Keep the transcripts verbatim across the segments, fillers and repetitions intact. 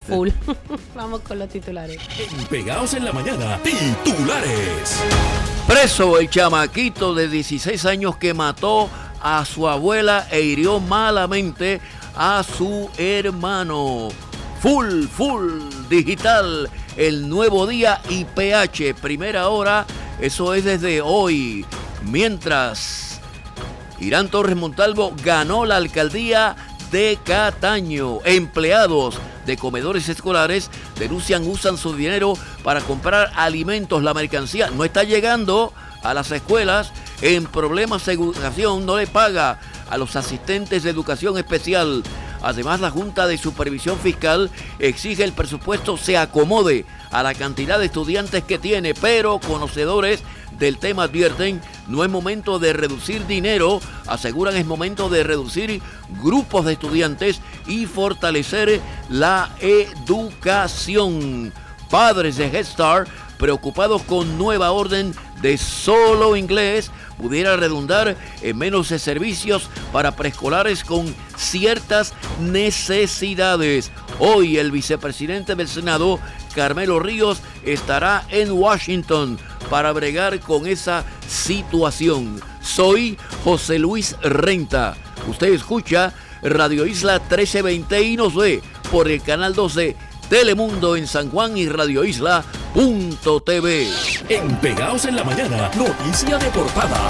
full. Vamos con los titulares. Pegados en la mañana, titulares. Preso el chamaquito de dieciséis años que mató a su abuela e hirió malamente a su hermano. Full, full digital, el nuevo día y P H, primera hora, eso es desde hoy. Mientras, Irán Torres Montalvo ganó la alcaldía de Cataño. Empleados de comedores escolares denuncian usan su dinero para comprar alimentos. La mercancía no está llegando a las escuelas. En problemas de educación no le paga a los asistentes de educación especial. Además, la Junta de Supervisión Fiscal exige el presupuesto se acomode a la cantidad de estudiantes que tiene, pero conocedores del tema advierten, no es momento de reducir dinero, aseguran es momento de reducir grupos de estudiantes y fortalecer la educación. Padres de Head Start preocupados con nueva orden de solo inglés pudiera redundar en menos de servicios para preescolares con ciertas necesidades. Hoy el vicepresidente del Senado, Carmelo Ríos, estará en Washington para bregar con esa situación. Soy José Luis Renta. Usted escucha Radio Isla trece veinte y nos ve por el canal doce Telemundo en San Juan y Radio Isla punto t v. En Pegados en la mañana, noticia de portada.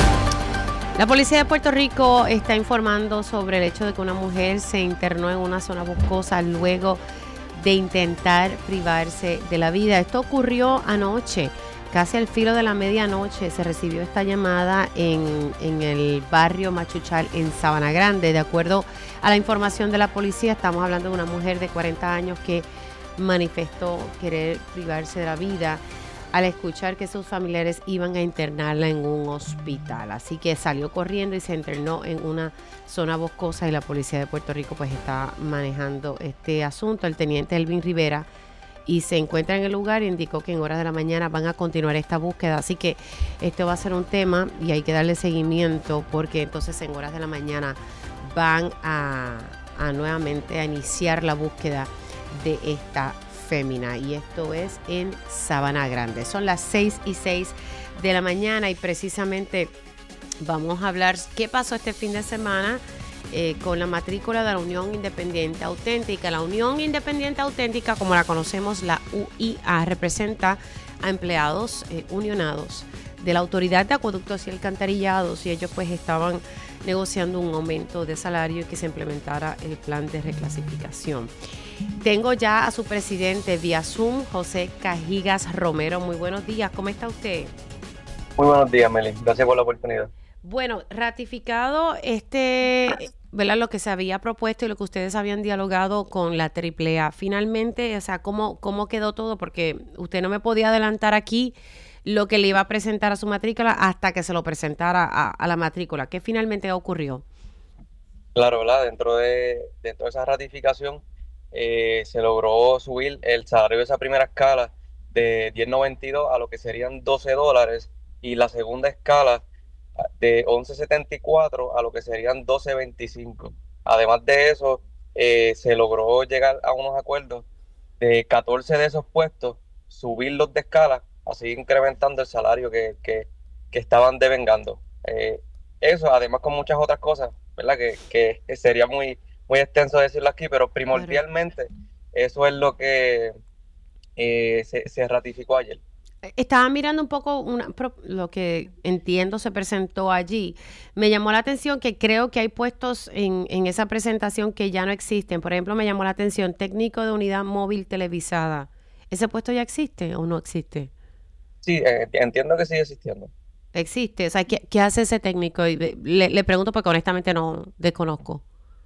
La policía de Puerto Rico está informando sobre el hecho de que una mujer se internó en una zona boscosa luego de intentar privarse de la vida. Esto ocurrió anoche, casi al filo de la medianoche. Se recibió esta llamada en, en el barrio Machuchal en Sabana Grande. De acuerdo a la información de la policía, estamos hablando de una mujer de cuarenta años que manifestó querer privarse de la vida al escuchar que sus familiares iban a internarla en un hospital. Así que salió corriendo y se internó en una zona boscosa y la policía de Puerto Rico pues está manejando este asunto. El teniente Elvin Rivera y se encuentra en el lugar, indicó que en horas de la mañana van a continuar esta búsqueda, así que esto va a ser un tema y hay que darle seguimiento porque entonces en horas de la mañana van a, a nuevamente a iniciar la búsqueda de esta fémina y esto es en Sabana Grande. Son las seis y seis de la mañana y precisamente vamos a hablar qué pasó este fin de semana Eh, con la matrícula de la Unión Independiente Auténtica. La Unión Independiente Auténtica, como la conocemos, la U I A, representa a empleados eh, unionados de la Autoridad de Acueductos y Alcantarillados y ellos pues estaban negociando un aumento de salario y que se implementara el plan de reclasificación. Tengo ya a su presidente vía Zoom, José Cajigas Romero. Muy buenos días, ¿cómo está usted? Muy buenos días, Meli. Gracias por la oportunidad. Bueno, ratificado este, ¿verdad? Lo que se había propuesto y lo que ustedes habían dialogado con la Triple A. Finalmente, o sea, ¿cómo, cómo quedó todo? Porque usted no me podía adelantar aquí lo que le iba a presentar a su matrícula hasta que se lo presentara a, a la matrícula. ¿Qué finalmente ocurrió? Claro, ¿verdad? Dentro de, dentro de esa ratificación eh, se logró subir el salario de esa primera escala de diez noventa y dos a lo que serían doce dólares y la segunda escala de once setenta y cuatro a lo que serían doce veinticinco. Además de eso, eh, se logró llegar a unos acuerdos de catorce de esos puestos, subirlos de escala, así incrementando el salario que, que, que estaban devengando. Eh, eso, además con muchas otras cosas, ¿verdad? Que, que sería muy, muy extenso decirlo aquí, pero primordialmente eso es lo que eh, se, se ratificó ayer. Estaba mirando un poco una, lo que entiendo se presentó allí. Me llamó la atención que creo que hay puestos en, en esa presentación que ya no existen. Por ejemplo, me llamó la atención técnico de unidad móvil televisada. ¿Ese puesto ya existe o no existe? Sí, eh, entiendo que sigue existiendo. Existe. O sea, ¿qué, qué hace ese técnico? Y le, le pregunto porque honestamente no desconozco.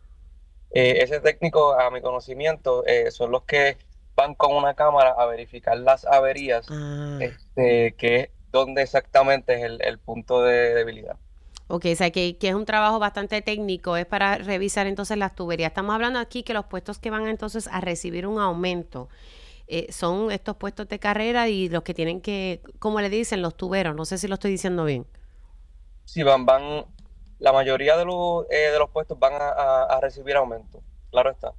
Eh, ese técnico, a mi conocimiento, eh, son los que van con una cámara a verificar las averías, ah. este, que es donde exactamente es el, el punto de debilidad. Ok, o sea, que, que es un trabajo bastante técnico, es para revisar entonces las tuberías. Estamos hablando aquí que los puestos que van entonces a recibir un aumento eh, son estos puestos de carrera y los que tienen que, como le dicen, los tuberos. No sé si lo estoy diciendo bien. Sí, van, van, la mayoría de los, eh, de los puestos van a, a, a recibir aumento, claro está.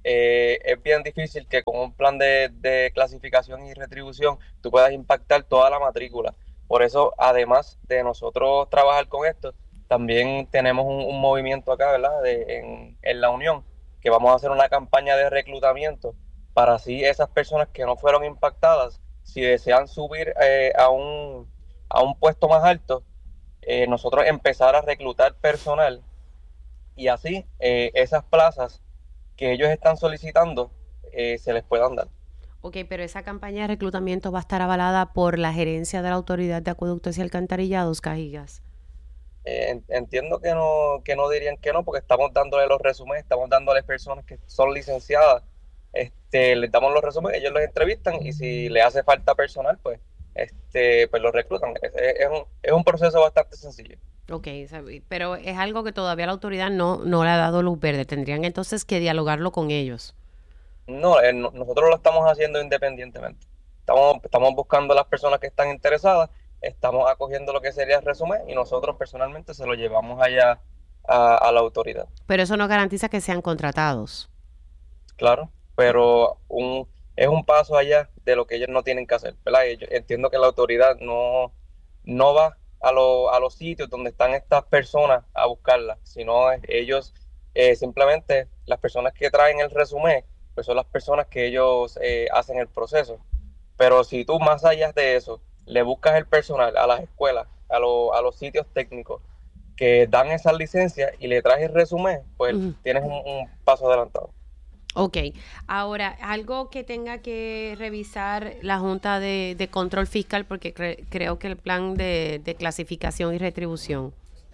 eh, es bien difícil que con un plan de, de clasificación y retribución tú puedas impactar toda la matrícula. Por eso, además de nosotros trabajar con esto, también tenemos un, un movimiento acá, ¿verdad? De, en, en la Unión, que vamos a hacer una campaña de reclutamiento para así esas personas que no fueron impactadas, si desean subir eh, a, un, a un puesto más alto, eh, nosotros empezar a reclutar personal y así eh, esas plazas que ellos están solicitando eh, se les puedan dar. Ok, pero esa campaña de reclutamiento va a estar avalada por la gerencia de la Autoridad de Acueductos y Alcantarillados, Cajigas. Eh, entiendo que no, que no dirían que no, porque estamos dándole los resúmenes, estamos dándole personas que son licenciadas, este, les damos los resúmenes, ellos los entrevistan y si le hace falta personal, pues, este, pues los reclutan. Es, es, un, es un proceso bastante sencillo. Ok, pero es algo que todavía la autoridad no, no le ha dado luz verde. Tendrían entonces que dialogarlo con ellos. No, eh, no, nosotros lo estamos haciendo independientemente. Estamos, estamos buscando a las personas que están interesadas, estamos acogiendo lo que sería el resumen y nosotros personalmente se lo llevamos allá a, a la autoridad. Pero eso no garantiza que sean contratados. Claro, pero un, es un paso allá de lo que ellos no tienen que hacer, ¿verdad? Yo entiendo que la autoridad no, no va a, lo, a los sitios donde están estas personas a buscarlas, sino ellos eh, simplemente, las personas que traen el resumen, pues son las personas que ellos eh, hacen el proceso. Pero si tú más allá de eso, le buscas el personal a las escuelas, a, lo, a los sitios técnicos que dan esas licencias y le traes el resumen, pues uh-huh. tienes un, un paso adelantado. Ok, ahora, algo que tenga que revisar la Junta de, de Control Fiscal, porque cre- creo que el plan de, de clasificación y retribución.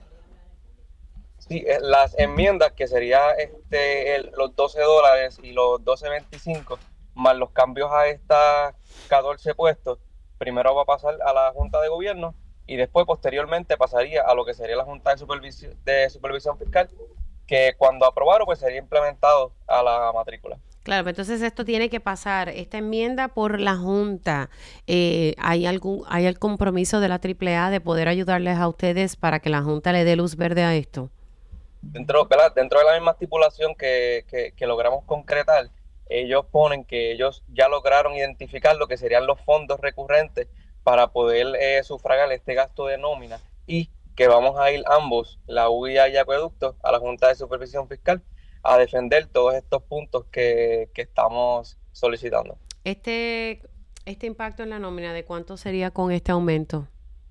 Sí, las enmiendas que sería este, el, los doce dólares y los doce veinticinco, más los cambios a estas catorce puestos, primero va a pasar a la Junta de Gobierno y después posteriormente pasaría a lo que sería la Junta de Supervisión, de Supervisión Fiscal, que cuando aprobaron pues sería implementado a la matrícula. Claro, pero entonces esto tiene que pasar, esta enmienda por la Junta. Eh, ¿hay algún hay el compromiso de la triple A de poder ayudarles a ustedes para que la Junta le dé luz verde a esto? Dentro, ¿verdad? Dentro de la misma estipulación que, que, que logramos concretar, ellos ponen que ellos ya lograron identificar lo que serían los fondos recurrentes para poder eh, sufragar este gasto de nómina y que vamos a ir ambos, la U I A y Acueductos, a la Junta de Supervisión Fiscal a defender todos estos puntos que, que estamos solicitando. Este, este impacto en la nómina, ¿de cuánto sería con este aumento?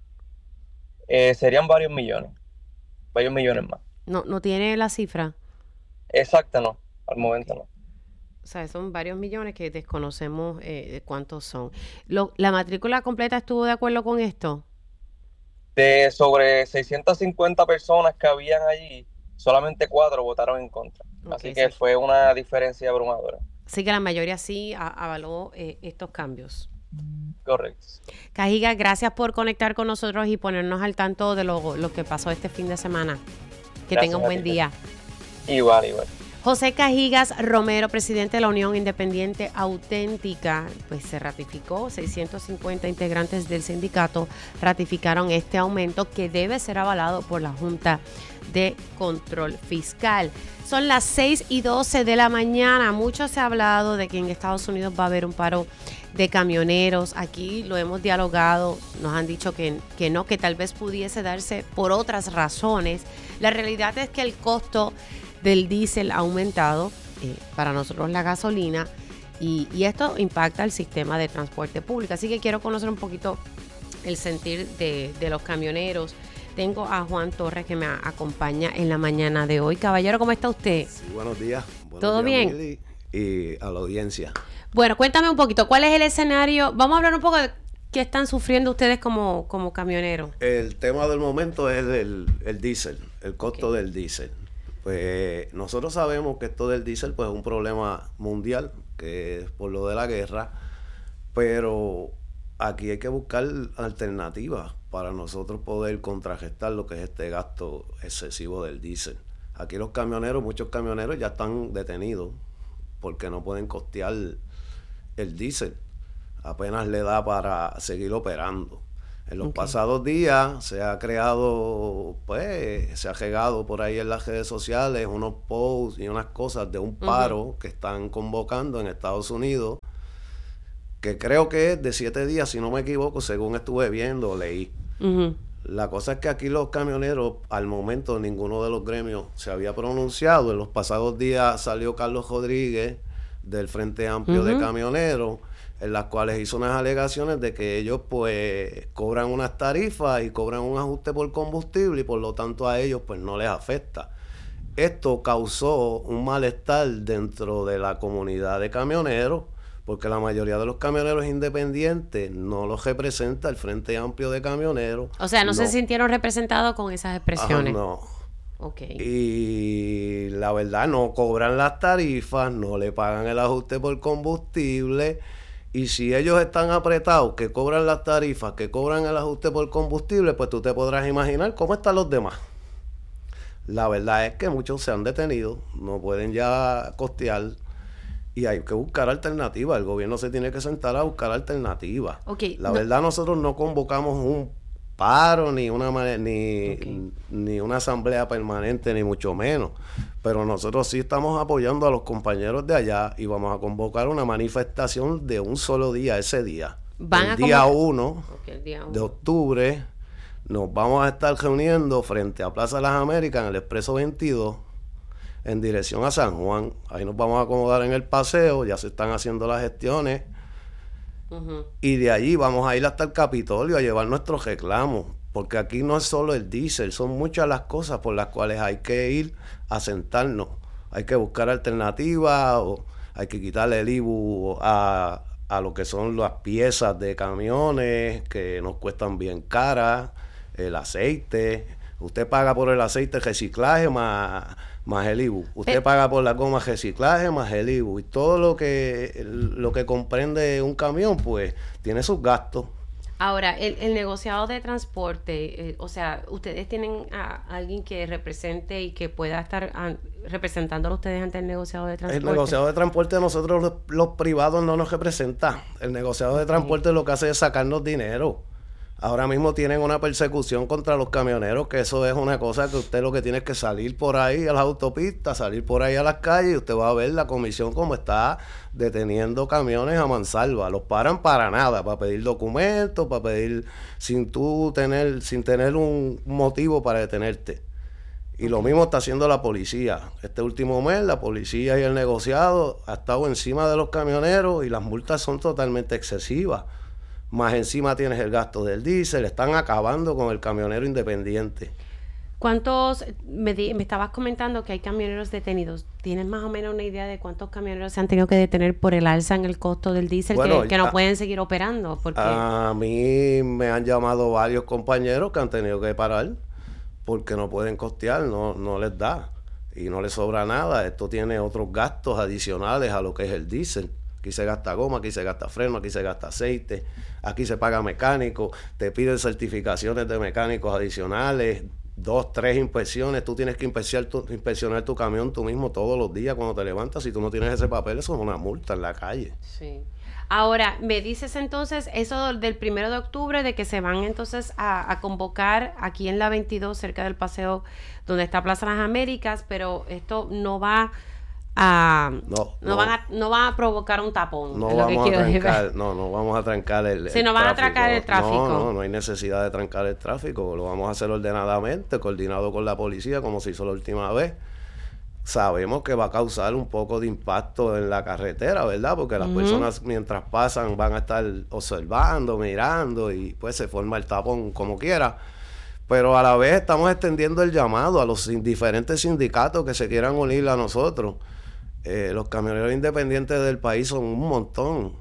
Eh, serían varios millones, varios millones más. ¿No, no tiene la cifra? Exacta, no, al momento no. O sea, son varios millones que desconocemos eh, cuántos son. Lo, ¿La matrícula completa estuvo de acuerdo con esto? De sobre seiscientas cincuenta personas que habían allí, solamente cuatro votaron en contra. Okay, Así que sí. Fue una diferencia abrumadora. Así que la mayoría sí a, avaló eh, estos cambios. Correcto. Cajigas, gracias por conectar con nosotros y ponernos al tanto de lo, lo que pasó este fin de semana. Que tenga un buen día. Igual, igual. José Cajigas Romero, presidente de la Unión Independiente Auténtica, pues se ratificó, seiscientos cincuenta integrantes del sindicato ratificaron este aumento que debe ser avalado por la Junta de Control Fiscal. Son las seis y doce de la mañana. Mucho se ha hablado de que en Estados Unidos va a haber un paro de camioneros. Aquí lo hemos dialogado, nos han dicho que, que no, que tal vez pudiese darse por otras razones. La realidad es que el costo del diésel ha aumentado, eh, para nosotros la gasolina, y, y esto impacta el sistema de transporte público. Así que quiero conocer un poquito el sentir de, de los camioneros. Tengo a Juan Torres que me acompaña en la mañana de hoy. Caballero, ¿cómo está usted? Sí, buenos días. Buenos ¿Todo días, bien? Mili, y a la audiencia. Bueno, cuéntame un poquito, ¿cuál es el escenario? Vamos a hablar un poco de qué están sufriendo ustedes como, como camioneros. El tema del momento es el, el diésel, el costo okay. del diésel. Pues nosotros sabemos que esto del diésel pues, es un problema mundial, que es por lo de la guerra, pero aquí hay que buscar alternativas para nosotros poder contrarrestar lo que es este gasto excesivo del diésel. Aquí los camioneros, muchos camioneros ya están detenidos porque no pueden costear el diésel. Apenas le da para seguir operando. En los Okay. pasados días se ha creado, pues, se ha regado por ahí en las redes sociales unos posts y unas cosas de un paro uh-huh. que están convocando en Estados Unidos, que creo que es de siete días, si no me equivoco, según estuve viendo, leí. Uh-huh. La cosa es que aquí los camioneros, al momento ninguno de los gremios se había pronunciado. En los pasados días salió Carlos Rodríguez del Frente Amplio uh-huh. de Camioneros, en las cuales hizo unas alegaciones de que ellos pues cobran unas tarifas y cobran un ajuste por combustible y por lo tanto a ellos pues no les afecta. Esto causó un malestar dentro de la comunidad de camioneros, porque la mayoría de los camioneros independientes no los representa el Frente Amplio de Camioneros. O sea, no, no. se sintieron representados con esas expresiones. Ajá, no. Okay. Y la verdad, no cobran las tarifas, no le pagan el ajuste por combustible. Y si ellos están apretados, que cobran las tarifas, que cobran el ajuste por combustible, pues tú te podrás imaginar cómo están los demás. La verdad es que muchos se han detenido, no pueden ya costear y hay que buscar alternativas. El gobierno se tiene que sentar a buscar alternativas. Okay, la no. verdad, nosotros no convocamos un paro, ni una ni, okay. ni una asamblea permanente, ni mucho menos. Pero nosotros sí estamos apoyando a los compañeros de allá y vamos a convocar una manifestación de un solo día, ese día. ¿Van el, a día convocar? uno Okay, el día uno de octubre nos vamos a estar reuniendo frente a Plaza de las Américas en el Expreso veintidós en dirección a San Juan. Ahí nos vamos a acomodar en el paseo, ya se están haciendo las gestiones. Uh-huh. Y de allí vamos a ir hasta el Capitolio a llevar nuestros reclamos, porque aquí no es solo el diésel, son muchas las cosas por las cuales hay que ir a sentarnos. Hay que buscar alternativas, o hay que quitarle el I B U a, a lo que son las piezas de camiones que nos cuestan bien caras, el aceite. Usted paga por el aceite reciclaje más, más el I B U. Usted Pero, paga por la goma reciclaje más el I B U. Y todo lo que lo que comprende un camión, pues, tiene sus gastos. Ahora, el, el negociado de transporte, eh, o sea, ustedes tienen a, a alguien que represente y que pueda estar a, representando a ustedes ante el negociado de transporte. El negociado de transporte, nosotros los, los privados no nos representa. El negociado de transporte sí. Lo que hace es sacarnos dinero. Ahora mismo tienen una persecución contra los camioneros, que eso es una cosa que usted lo que tiene es que salir por ahí a las autopistas, salir por ahí a las calles y usted va a ver la comisión como está deteniendo camiones a mansalva. Los paran para nada, para pedir documentos, para pedir sin tú tener, sin tener un motivo para detenerte. Y okay. Lo mismo está haciendo la policía. Este último mes la policía y el negociado ha estado encima de los camioneros y las multas son totalmente excesivas. Más encima tienes el gasto del diésel, están acabando con el camionero independiente. ¿Cuántos, me, di, me estabas comentando que hay camioneros detenidos? ¿Tienes más o menos una idea de cuántos camioneros se han tenido que detener por el alza en el costo del diésel, bueno, que, que no a, pueden seguir operando? Porque a mí me han llamado varios compañeros que han tenido que parar porque no pueden costear, no, no les da y no les sobra nada. Esto tiene otros gastos adicionales a lo que es el diésel. Aquí se gasta goma, aquí se gasta freno, aquí se gasta aceite, aquí se paga mecánico, te piden certificaciones de mecánicos adicionales, dos, tres inspecciones, tú tienes que inspeccionar tu, inspeccionar tu camión tú mismo todos los días cuando te levantas. Si tú no tienes ese papel, eso es una multa en la calle. Sí. Ahora, me dices entonces eso del primero de octubre, de que se van entonces a, a convocar aquí en la veintidós, cerca del paseo donde está Plaza Las Américas, pero esto no va... Uh, no, no, no, van a, no van a provocar un tapón. No vamos a trancar, no, no vamos a trancar el, si el no van tráfico. a trancar el tráfico. No, no, no hay necesidad de trancar el tráfico. Lo vamos a hacer ordenadamente, coordinado con la policía, como se hizo la última vez. Sabemos que va a causar un poco de impacto en la carretera, ¿verdad? Porque las uh-huh. personas mientras pasan van a estar observando, mirando y pues se forma el tapón como quiera. Pero a la vez estamos extendiendo el llamado a los diferentes sindicatos que se quieran unir a nosotros. Eh, los camioneros independientes del país son un montón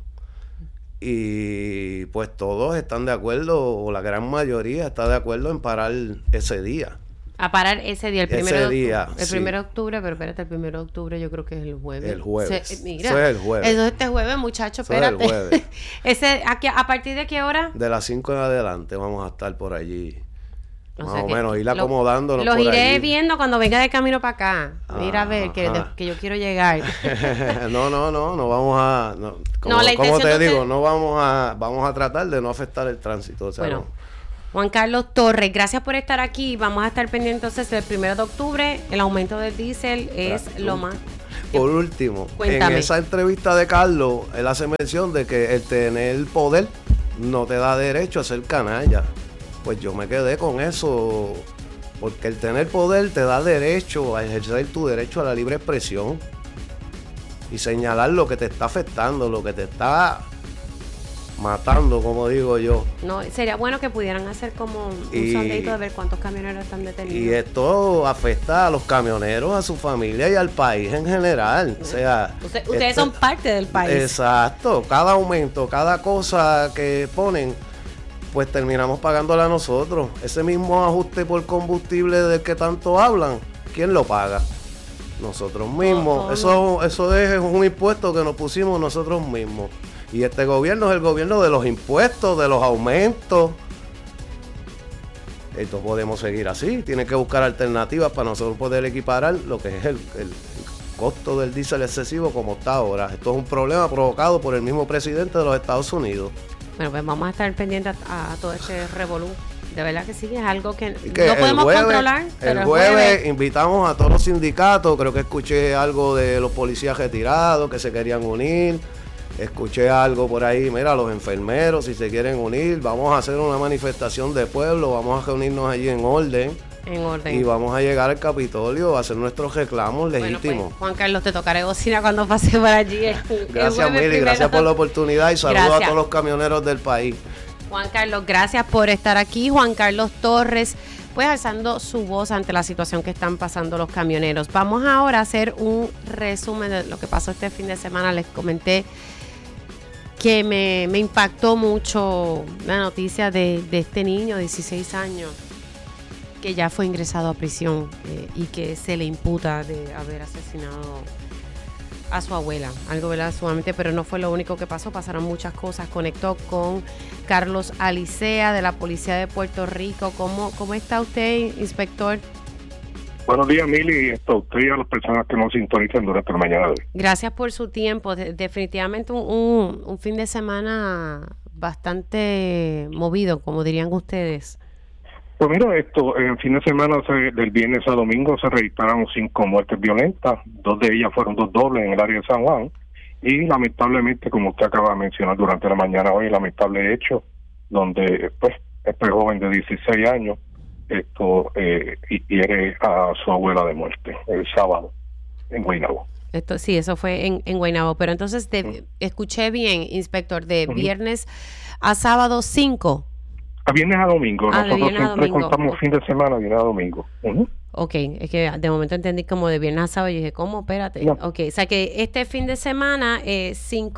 y pues todos están de acuerdo, o la gran mayoría está de acuerdo en parar ese día. A parar ese día, el primero ese de día, octubre. El sí. primero de octubre, pero espérate, el primero de octubre yo creo que es el jueves. El jueves. Se, mira, eso es el jueves. Eso es este jueves, muchacho, eso espérate. Es el jueves. ese, ¿a, qué, ¿A partir de qué hora? De las cinco en adelante vamos a estar por allí. O Más sea o que menos, ir lo- acomodándonos Los por iré allí. viendo cuando venga de camino para acá. Mira a ver, que, Ajá. que yo quiero llegar. no, no, no, no vamos a... No, como, No, la como intención te de digo, usted- no vamos a vamos a tratar de no afectar el tránsito. O sea, Bueno, no. Juan Carlos Torres, gracias por estar aquí. Vamos a estar pendientes entonces del primero de octubre. El aumento del diésel es Claro. lo más... Por último, Cuéntame. en esa entrevista de Carlos, él hace mención de que el tener poder no te da derecho a ser canalla. Pues yo me quedé con eso, porque el tener poder te da derecho a ejercer tu derecho a la libre expresión y señalar lo que te está afectando, lo que te está matando, como digo yo. No, sería bueno que pudieran hacer como un Y- sondeito de ver cuántos camioneros están detenidos. Y esto afecta a los camioneros, a su familia y al país en general. O sea, Usted- ustedes esto- son parte del país. Exacto, cada aumento, cada cosa que ponen, pues terminamos pagándola nosotros. Ese mismo ajuste por combustible del que tanto hablan, ¿quién lo paga? Nosotros mismos. Todos. Eso, eso es un impuesto que nos pusimos nosotros mismos. Y este gobierno es el gobierno de los impuestos, de los aumentos. Esto podemos seguir así. Tiene que buscar alternativas para nosotros poder equiparar lo que es el, el costo del diésel excesivo como está ahora. Esto es un problema provocado por el mismo presidente de los Estados Unidos. Bueno, pues vamos a estar pendientes a, a todo este revolú. De verdad que sí, es algo que, Y que no podemos el jueves, controlar. Pero el jueves invitamos a todos los sindicatos. Creo que escuché algo de los policías retirados que se querían unir. Escuché algo por ahí, mira, los enfermeros, si se quieren unir, vamos a hacer una manifestación de pueblo, vamos a reunirnos allí en orden en orden. y vamos a llegar al Capitolio a hacer nuestros reclamos Bueno, legítimos. pues, Juan Carlos, te tocaré bocina cuando pase por allí. el- el Gracias, jueves Mili, primero. gracias por la oportunidad y saludos Gracias. a todos los camioneros del país. Juan Carlos, gracias por estar aquí. Juan Carlos Torres, pues alzando su voz ante la situación que están pasando los camioneros. Vamos ahora a hacer un resumen de lo que pasó este fin de semana. Les comenté que me, me impactó mucho la noticia de, de este niño de dieciséis años que ya fue ingresado a prisión eh, y que se le imputa de haber asesinado a su abuela, algo, ¿verdad? Sumamente, pero no fue lo único que pasó, pasaron muchas cosas. Conectó con Carlos Alicea de la Policía de Puerto Rico. ¿Cómo, cómo está usted, inspector? Buenos días, Mili, y a usted y a las personas que nos sintonizan durante la mañana de hoy. Gracias por su tiempo. De- definitivamente un, un, un fin de semana bastante movido, como dirían ustedes. Pues mira, esto, en fin de semana, se- del viernes a domingo, se registraron cinco muertes violentas, dos de ellas fueron dos dobles en el área de San Juan, y lamentablemente, como usted acaba de mencionar durante la mañana hoy, lamentable hecho, donde pues este joven de dieciséis años esto eh, hiere a su abuela de muerte el sábado en Guaynabo. Esto, sí, eso fue en, en Guaynabo. Pero entonces, de- escuché bien, inspector, de Ujú. viernes a sábado cinco. A viernes a domingo, Ah, de nosotros viernes a siempre domingo. contamos fin de semana, viernes a domingo. Ujú. Ok, es que de momento entendí como de viernes a sábado y dije, ¿cómo? Espérate. No. Ok, o sea que este fin de semana eh,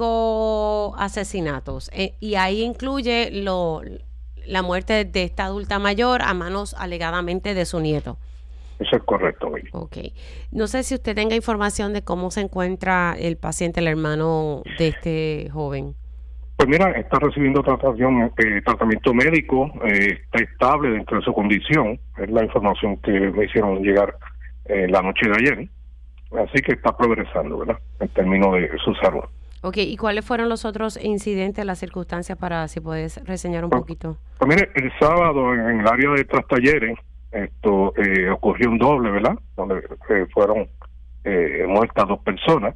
cinco asesinatos eh, y ahí incluye lo, la muerte de esta adulta mayor a manos alegadamente de su nieto. Eso es correcto, Mili. Ok. No sé si usted tenga información de cómo se encuentra el paciente, el hermano de este joven. Pues mira, está recibiendo tratación, eh, tratamiento médico, eh, está estable dentro de su condición, es la información que me hicieron llegar eh, la noche de ayer, así que está progresando, ¿verdad?, en términos de su salud. Ok, ¿y cuáles fueron los otros incidentes, las circunstancias para, si puedes reseñar un Pues- poquito? Pues mire, el sábado en el área de Trastalleres, esto eh, ocurrió un doble, ¿verdad?, donde eh, fueron eh, muertas dos personas.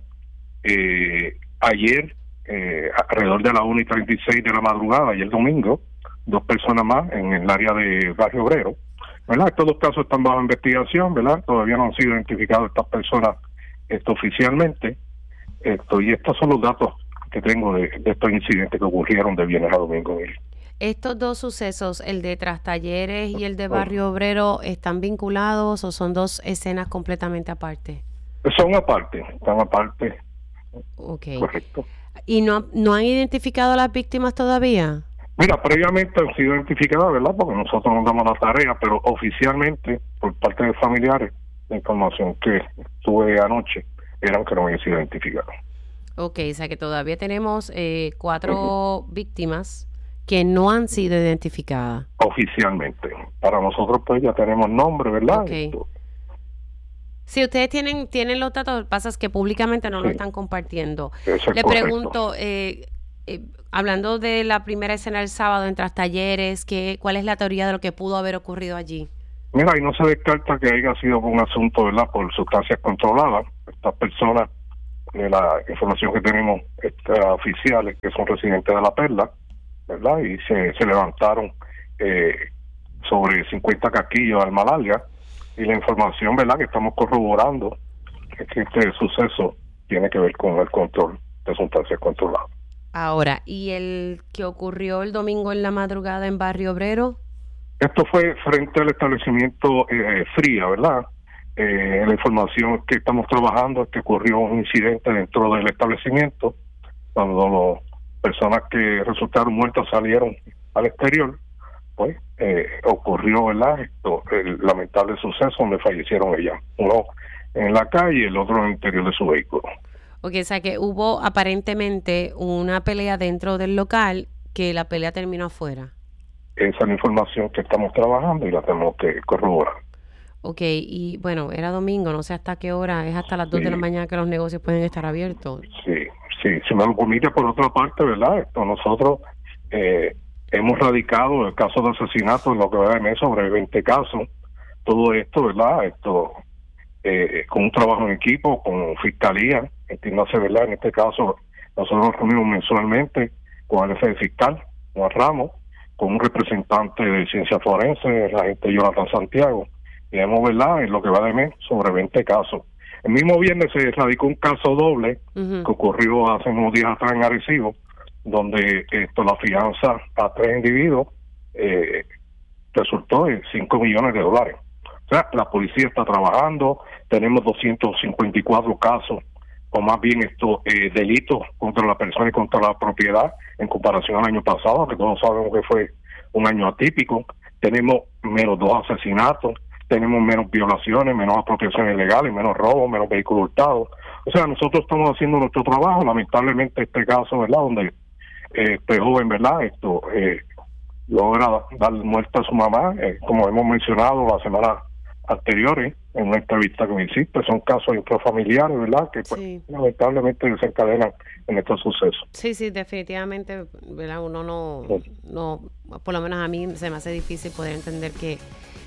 Eh, ayer, eh, alrededor de las una y treinta y seis de la madrugada, y el domingo, dos personas más en el área de Barrio Obrero, ¿verdad? Estos dos casos están bajo investigación, ¿verdad? Todavía no han sido identificadas estas personas esto oficialmente, esto y estos son los datos que tengo de, de estos incidentes que ocurrieron de viernes a domingo. Mili. ¿Estos dos sucesos, el de Trastalleres y el de Barrio Obrero, están vinculados o son dos escenas completamente aparte? Son aparte, están aparte, Ok. correcto. ¿Y no, no han identificado a las víctimas todavía? Mira, previamente han sido identificadas, ¿verdad? Porque nosotros nos damos la tarea, pero oficialmente, por parte de familiares, la información que tuve anoche eran que no habían sido identificadas. Ok, o sea que todavía tenemos eh, cuatro víctimas que no han sido identificadas. Oficialmente. Para nosotros pues ya tenemos nombre, ¿verdad? Okay. Esto. Si ustedes tienen tienen los datos, lo que pasa es que públicamente no Sí. lo están compartiendo. Eso es Le correcto. pregunto, eh, eh, hablando de la primera escena del sábado en Trastalleres, ¿qué, ¿cuál es la teoría de lo que pudo haber ocurrido allí? Mira, y no se descarta que haya sido un asunto, ¿verdad?, por sustancias controladas. Estas personas, de la información que tenemos esta, oficiales, que son residentes de La Perla, ¿verdad?, y se, se levantaron eh, sobre cincuenta casquillos al malaria, y la información, ¿verdad?, que estamos corroborando es que este suceso tiene que ver con el control de sustancias controladas. Ahora, ¿y el que ocurrió el domingo en la madrugada en Barrio Obrero? Esto fue frente al establecimiento eh, Fría, ¿verdad? Eh, la información que estamos trabajando es que ocurrió un incidente dentro del establecimiento cuando las personas que resultaron muertas salieron al exterior, pues eh, ocurrió, ¿verdad?, esto, el lamentable suceso donde fallecieron ellas, uno en la calle y el otro en el interior de su vehículo. Ok, o sea que hubo aparentemente una pelea dentro del local, que la pelea terminó afuera. Esa es la información que estamos trabajando y la tenemos que corroborar. Ok, y bueno, era domingo, no sé hasta qué hora, es hasta las dos Sí. de la mañana que los negocios pueden estar abiertos. Sí, sí, si me lo permite, por otra parte, ¿verdad? Esto, nosotros eh, hemos radicado el caso de asesinato en lo que va de mes sobre veinte casos. Todo esto, ¿verdad? Esto eh, con un trabajo en equipo, con fiscalía, entiéndase, ¿verdad? En este caso, nosotros nos reunimos mensualmente con el jefe fiscal, Juan Ramos, con un representante de ciencia forense, la gente Jonathan Santiago, y hemos, ¿verdad?, en lo que va de mes sobre veinte casos. El mismo viernes se radicó un caso doble Uh-huh. que ocurrió hace unos días atrás en Arecibo, donde esto la fianza a tres individuos eh, resultó en cinco millones de dólares. O sea, la policía está trabajando, tenemos doscientos cincuenta y cuatro casos, o más bien estos eh, delitos contra la persona y contra la propiedad en comparación al año pasado, que todos sabemos que fue un año atípico. Tenemos menos dos asesinatos, tenemos menos violaciones, menos apropiaciones ilegales, menos robos, menos vehículos hurtados. O sea, nosotros estamos haciendo nuestro trabajo. Lamentablemente este caso, ¿verdad?, donde eh, este joven, ¿verdad?, esto eh, logra dar muerte a su mamá, eh, como hemos mencionado la semana anteriores en una entrevista que me hiciste, son casos intrafamiliares, ¿verdad?, que pues, Sí. lamentablemente desencadenan en estos sucesos. Sí, sí, definitivamente, ¿verdad? Uno no, no, por lo menos a mí se me hace difícil poder entender que,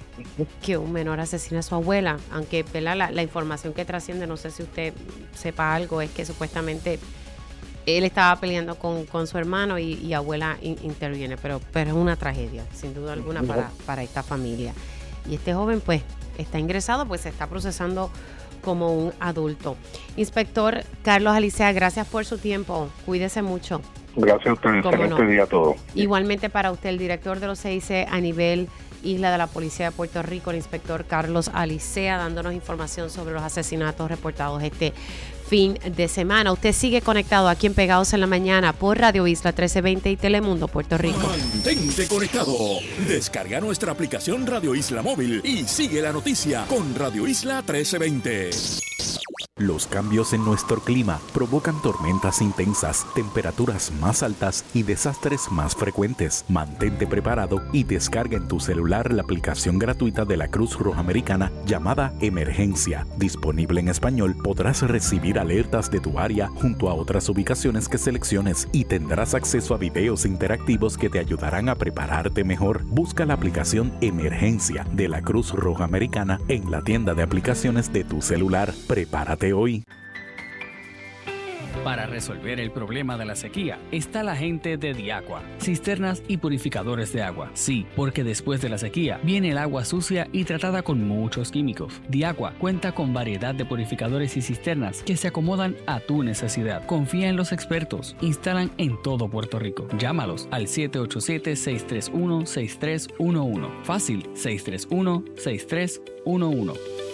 que un menor asesina a su abuela, aunque, ¿verdad?, la, la información que trasciende, no sé si usted sepa algo, es que supuestamente él estaba peleando con, con su hermano y, y abuela in, interviene, pero, pero es una tragedia, sin duda alguna, para, para esta familia. Y este joven, pues, está ingresado, pues se está procesando como un adulto. Inspector Carlos Alicea, gracias por su tiempo. Cuídese mucho. Gracias a ustedes. Cómo Excelente no. día a todos. Igualmente para usted, el director de los C I C a nivel Isla de la Policía de Puerto Rico, el inspector Carlos Alicea, dándonos información sobre los asesinatos reportados este fin de semana. Usted sigue conectado aquí en Pegados en la Mañana por Radio Isla trece veinte y Telemundo Puerto Rico. Mantente conectado. Descarga nuestra aplicación Radio Isla Móvil y sigue la noticia con Radio Isla trece veinte. Los cambios en nuestro clima provocan tormentas intensas, temperaturas más altas y desastres más frecuentes. Mantente preparado y descarga en tu celular la aplicación gratuita de la Cruz Roja Americana llamada Emergencia. Disponible en español, podrás recibir alertas de tu área junto a otras ubicaciones que selecciones y tendrás acceso a videos interactivos que te ayudarán a prepararte mejor. Busca la aplicación Emergencia de la Cruz Roja Americana en la tienda de aplicaciones de tu celular. Prepárate hoy. Para resolver el problema de la sequía está la gente de Diaqua, cisternas y purificadores de agua. Sí, porque después de la sequía viene el agua sucia y tratada con muchos químicos. Diaqua cuenta con variedad de purificadores y cisternas que se acomodan a tu necesidad. Confía en los expertos. Instalan en todo Puerto Rico. Llámalos al siete ocho siete, seis tres uno, seis tres uno uno. Fácil, seis tres uno, seis tres uno uno.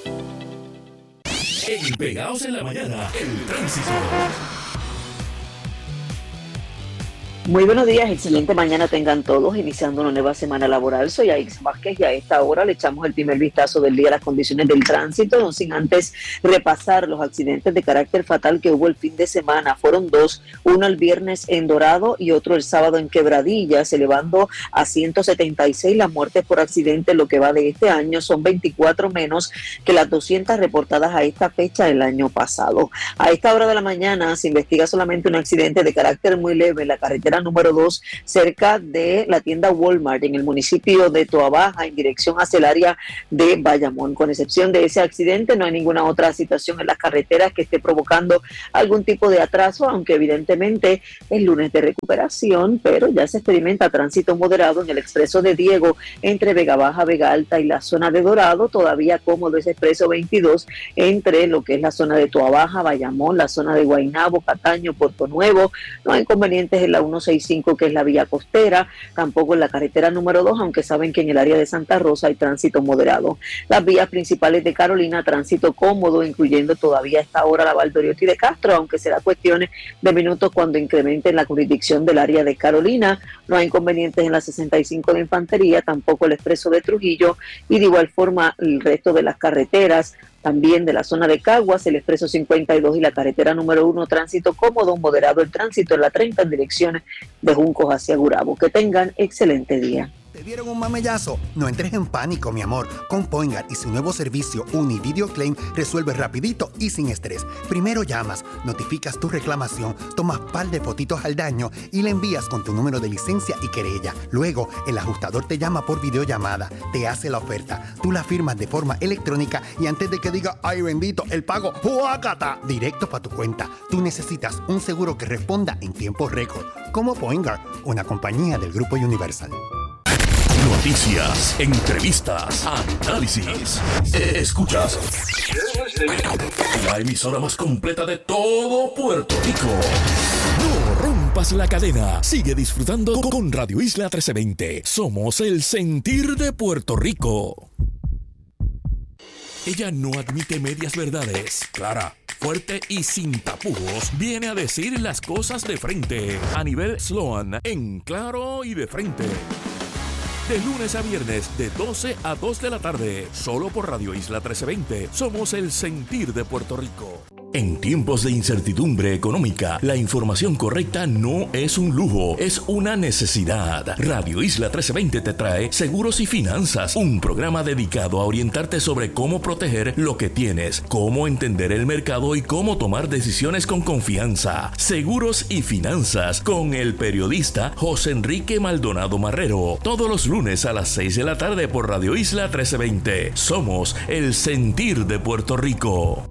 En Pegados en la Mañana, el tránsito. Muy buenos días, excelente mañana tengan todos, iniciando una nueva semana laboral. Soy Aix Vázquez y a esta hora le echamos el primer vistazo del día a las condiciones del tránsito, no sin antes repasar los accidentes de carácter fatal que hubo el fin de semana. Fueron dos, uno el viernes en Dorado y otro el sábado en Quebradillas, elevando a ciento setenta y seis las muertes por accidente. Lo que va de este año son veinticuatro menos que las doscientas reportadas a esta fecha el año pasado. A esta hora de la mañana se investiga solamente un accidente de carácter muy leve en la carretera número dos, cerca de la tienda Walmart en el municipio de Toabaja, en dirección hacia el área de Bayamón. Con excepción de ese accidente, no hay ninguna otra situación en las carreteras que esté provocando algún tipo de atraso, aunque evidentemente es lunes de recuperación, pero ya se experimenta tránsito moderado en el expreso de Diego entre Vega Baja, Vega Alta y la zona de Dorado. Todavía cómodo ese expreso veintidós entre lo que es la zona de Toabaja, Bayamón, la zona de Guaynabo, Cataño, Puerto Nuevo. No hay inconvenientes en la ciento sesenta y cinco, que es la vía costera, tampoco en la carretera número dos, aunque saben que en el área de Santa Rosa hay tránsito moderado. Las vías principales de Carolina, tránsito cómodo, incluyendo todavía a esta hora la Valdoriotti de Castro, aunque será cuestiones de minutos cuando incrementen la jurisdicción del área de Carolina. No hay inconvenientes en la sesenta y cinco de Infantería, tampoco el expreso de Trujillo, y de igual forma el resto de las carreteras, también de la zona de Caguas, el expreso cincuenta y dos y la carretera número uno, tránsito cómodo, moderado el tránsito en la treinta en dirección de Juncos hacia Gurabo. Que tengan excelente día. ¿Te dieron un mamellazo? No entres en pánico, mi amor. Con Poingar y su nuevo servicio Uni Video Claim resuelve rapidito y sin estrés. Primero llamas, notificas tu reclamación, tomas par de fotitos al daño y le envías con tu número de licencia y querella. Luego, el ajustador te llama por videollamada, te hace la oferta, tú la firmas de forma electrónica y antes de que diga ¡ay bendito! El pago ¡huácata! Directo para tu cuenta. Tú necesitas un seguro que responda en tiempo récord. Como Poingar, una compañía del Grupo Universal. Noticias, entrevistas, análisis. Escuchas la emisora más completa de todo Puerto Rico. No rompas la cadena. Sigue disfrutando con Radio Isla trece veinte. Somos el sentir de Puerto Rico. Ella no admite medias verdades. Clara, fuerte y sin tapujos, viene a decir las cosas de frente. Anibel Sloan, en Claro y de Frente. De lunes a viernes, de doce a dos de la tarde, solo por Radio Isla trece veinte. Somos el sentir de Puerto Rico. En tiempos de incertidumbre económica, la información correcta no es un lujo, es una necesidad. Radio Isla trece veinte te trae Seguros y Finanzas, un programa dedicado a orientarte sobre cómo proteger lo que tienes, cómo entender el mercado y cómo tomar decisiones con confianza. Seguros y Finanzas, con el periodista José Enrique Maldonado Marrero. Todos los lunes a las seis de la tarde por Radio Isla trece veinte. Somos el sentir de Puerto Rico.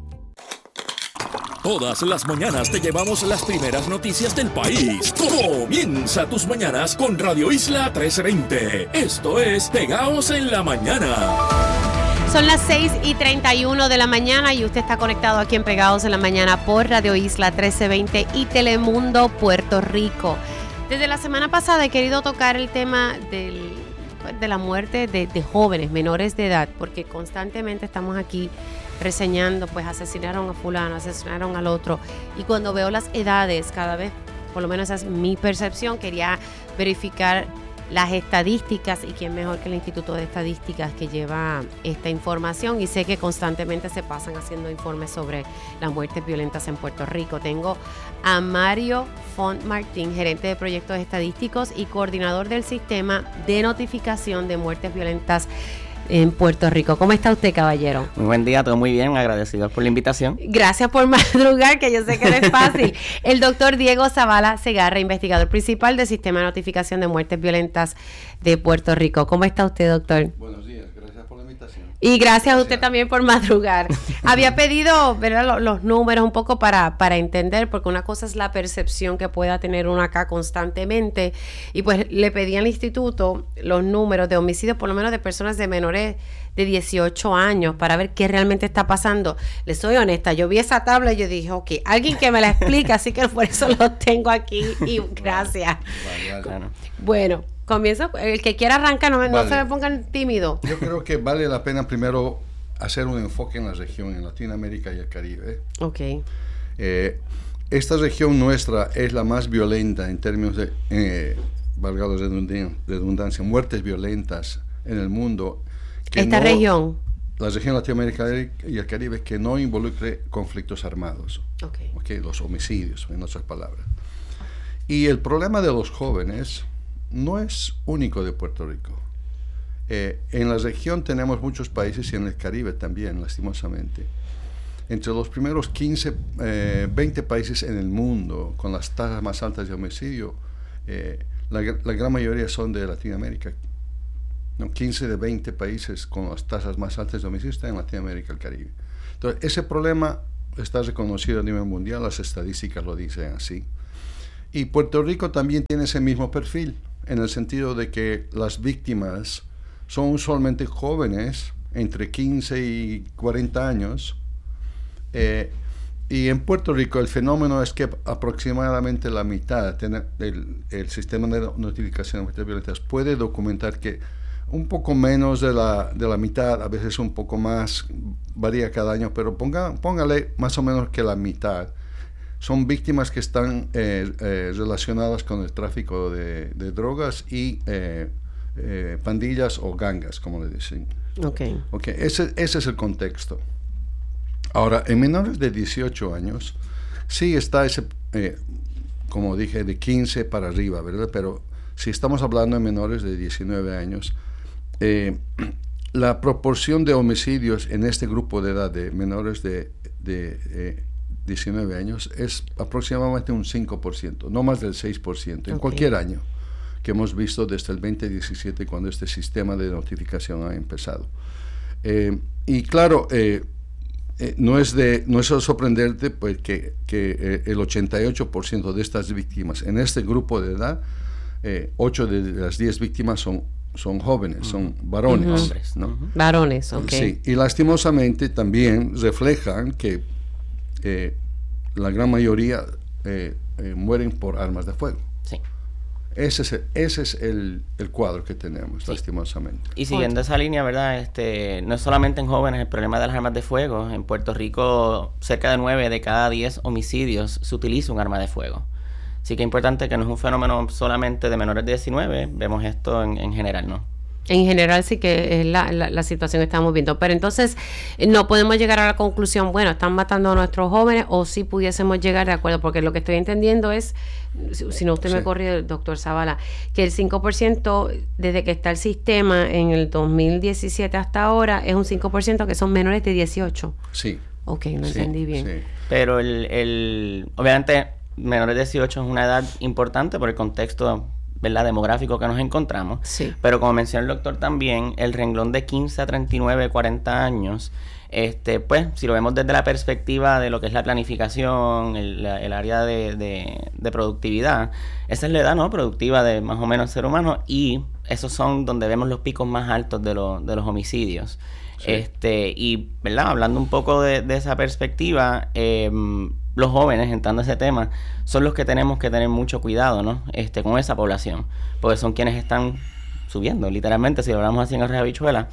Todas las mañanas te llevamos las primeras noticias del país. Comienza tus mañanas con Radio Isla trece veinte. Esto es Pegaos en la Mañana. Son las seis y treinta y uno de la mañana y usted está conectado aquí en Pegados en la Mañana por Radio Isla trece veinte y Telemundo Puerto Rico. Desde la semana pasada he querido tocar el tema del, de la muerte de, de jóvenes menores de edad, porque constantemente estamos aquí reseñando, pues asesinaron a fulano, asesinaron al otro, y cuando veo las edades cada vez, por lo menos esa es mi percepción, quería verificar las estadísticas y quién mejor que el Instituto de Estadísticas que lleva esta información, y sé que constantemente se pasan haciendo informes sobre las muertes violentas en Puerto Rico. Tengo a Mario Font Martín, gerente de proyectos estadísticos y coordinador del sistema de notificación de muertes violentas en Puerto Rico. ¿Cómo está usted, caballero? Muy buen día, todo muy bien, agradecido por la invitación. Gracias por madrugar, que yo sé que no es fácil. El doctor Diego Zavala Segarra, investigador principal del Sistema de Notificación de Muertes Violentas de Puerto Rico. ¿Cómo está usted, doctor? Buenos días, gracias por la invitación. Y gracias, gracias. a usted también por madrugar. Había pedido, ¿verdad?, los, los números un poco para, para entender, porque una cosa es la percepción que pueda tener uno acá constantemente, y pues le pedí al instituto los números de homicidios, por lo menos de personas de menores de dieciocho años, para ver qué realmente está pasando. Les soy honesta, yo vi esa tabla y yo dije, ok, alguien que me la explique, así que por eso lo tengo aquí, y gracias. Vale, vale. Claro. Bueno, comienzo, el que quiera arrancar, no, vale. no se me pongan tímido. Yo creo que vale la pena primero hacer un enfoque en la región, en Latinoamérica y el Caribe. Ok. Eh, esta región nuestra es la más violenta en términos de, eh, valga la redundancia, muertes violentas en el mundo. Que ¿Esta no, región? La región latinoamericana y el Caribe que no involucre conflictos armados. Okay. Okay, los homicidios, en otras palabras. Y el problema de los jóvenes no es único de Puerto Rico. Eh, en la región tenemos muchos países y en el Caribe también, lastimosamente. Entre los primeros quince, eh, veinte países en el mundo con las tasas más altas de homicidio, eh, la, la gran mayoría son de Latinoamérica. ¿No? quince de veinte países con las tasas más altas de homicidio están en Latinoamérica y el Caribe. Entonces, ese problema está reconocido a nivel mundial, las estadísticas lo dicen así. Y Puerto Rico también tiene ese mismo perfil, en el sentido de que las víctimas son usualmente jóvenes, entre quince y cuarenta años, eh, y en Puerto Rico el fenómeno es que aproximadamente la mitad del el sistema de notificación de muertes violentas puede documentar que un poco menos de la, de la mitad, a veces un poco más, varía cada año, pero ponga, póngale más o menos que la mitad, son víctimas que están eh, eh, relacionadas con el tráfico de, de drogas y eh, eh, pandillas o gangas, como le dicen. Okay. Okay, ese, ese es el contexto. Ahora, en menores de dieciocho años, sí está ese, eh, como dije, de quince para arriba, ¿verdad? Pero si estamos hablando de menores de diecinueve años, eh, la proporción de homicidios en este grupo de edad de menores de, de eh, diecinueve años es aproximadamente un cinco por ciento, no más del seis por ciento, en okay. cualquier año que hemos visto desde el veinte diecisiete, cuando este sistema de notificación ha empezado. Eh, y claro, eh, eh, no es de no es sorprenderte pues, que, que eh, el ochenta y ocho por ciento de estas víctimas en este grupo de edad, eh, ocho de las diez víctimas son, son jóvenes, uh-huh. son varones. Uh-huh. Hombres, ¿no? Uh-huh. Varones, ok. Sí, y lastimosamente también reflejan que eh, la gran mayoría eh, eh, mueren por armas de fuego. Sí. Ese es el, ese es el, el cuadro que tenemos, sí. lastimosamente. Y siguiendo esa línea, ¿verdad? Este, no es solamente en jóvenes el problema de las armas de fuego. En Puerto Rico, cerca de nueve de cada diez homicidios se utiliza un arma de fuego. Así que es importante que no es un fenómeno solamente de menores de diecinueve, vemos esto en, en general, ¿no? En general sí que es la, la, la situación que estamos viendo. Pero entonces no podemos llegar a la conclusión, bueno, están matando a nuestros jóvenes, o sí pudiésemos llegar de acuerdo, porque lo que estoy entendiendo es, si, si no usted sí. me corrige, doctor Zavala, que el cinco por ciento desde que está el sistema en el dos mil diecisiete hasta ahora es un cinco por ciento que son menores de dieciocho. Sí. Ok, no sí, entendí bien. Sí. Pero el, el obviamente menores de dieciocho es una edad importante por el contexto, ¿verdad?, demográfico que nos encontramos, sí. Pero como mencionó el doctor también, el renglón de quince a treinta y nueve, cuarenta años, este, pues, si lo vemos desde la perspectiva de lo que es la planificación, el, la, el área de, de, de productividad, esa es la edad, ¿no?, productiva de más o menos el ser humano, y esos son donde vemos los picos más altos de, lo, de los homicidios. Sí. Este, y, ¿verdad?, hablando un poco de, de esa perspectiva, eh, los jóvenes, entrando a ese tema, son los que tenemos que tener mucho cuidado, ¿no? Este, con esa población, porque son quienes están subiendo, literalmente, si lo hablamos así en el Río Habichuela.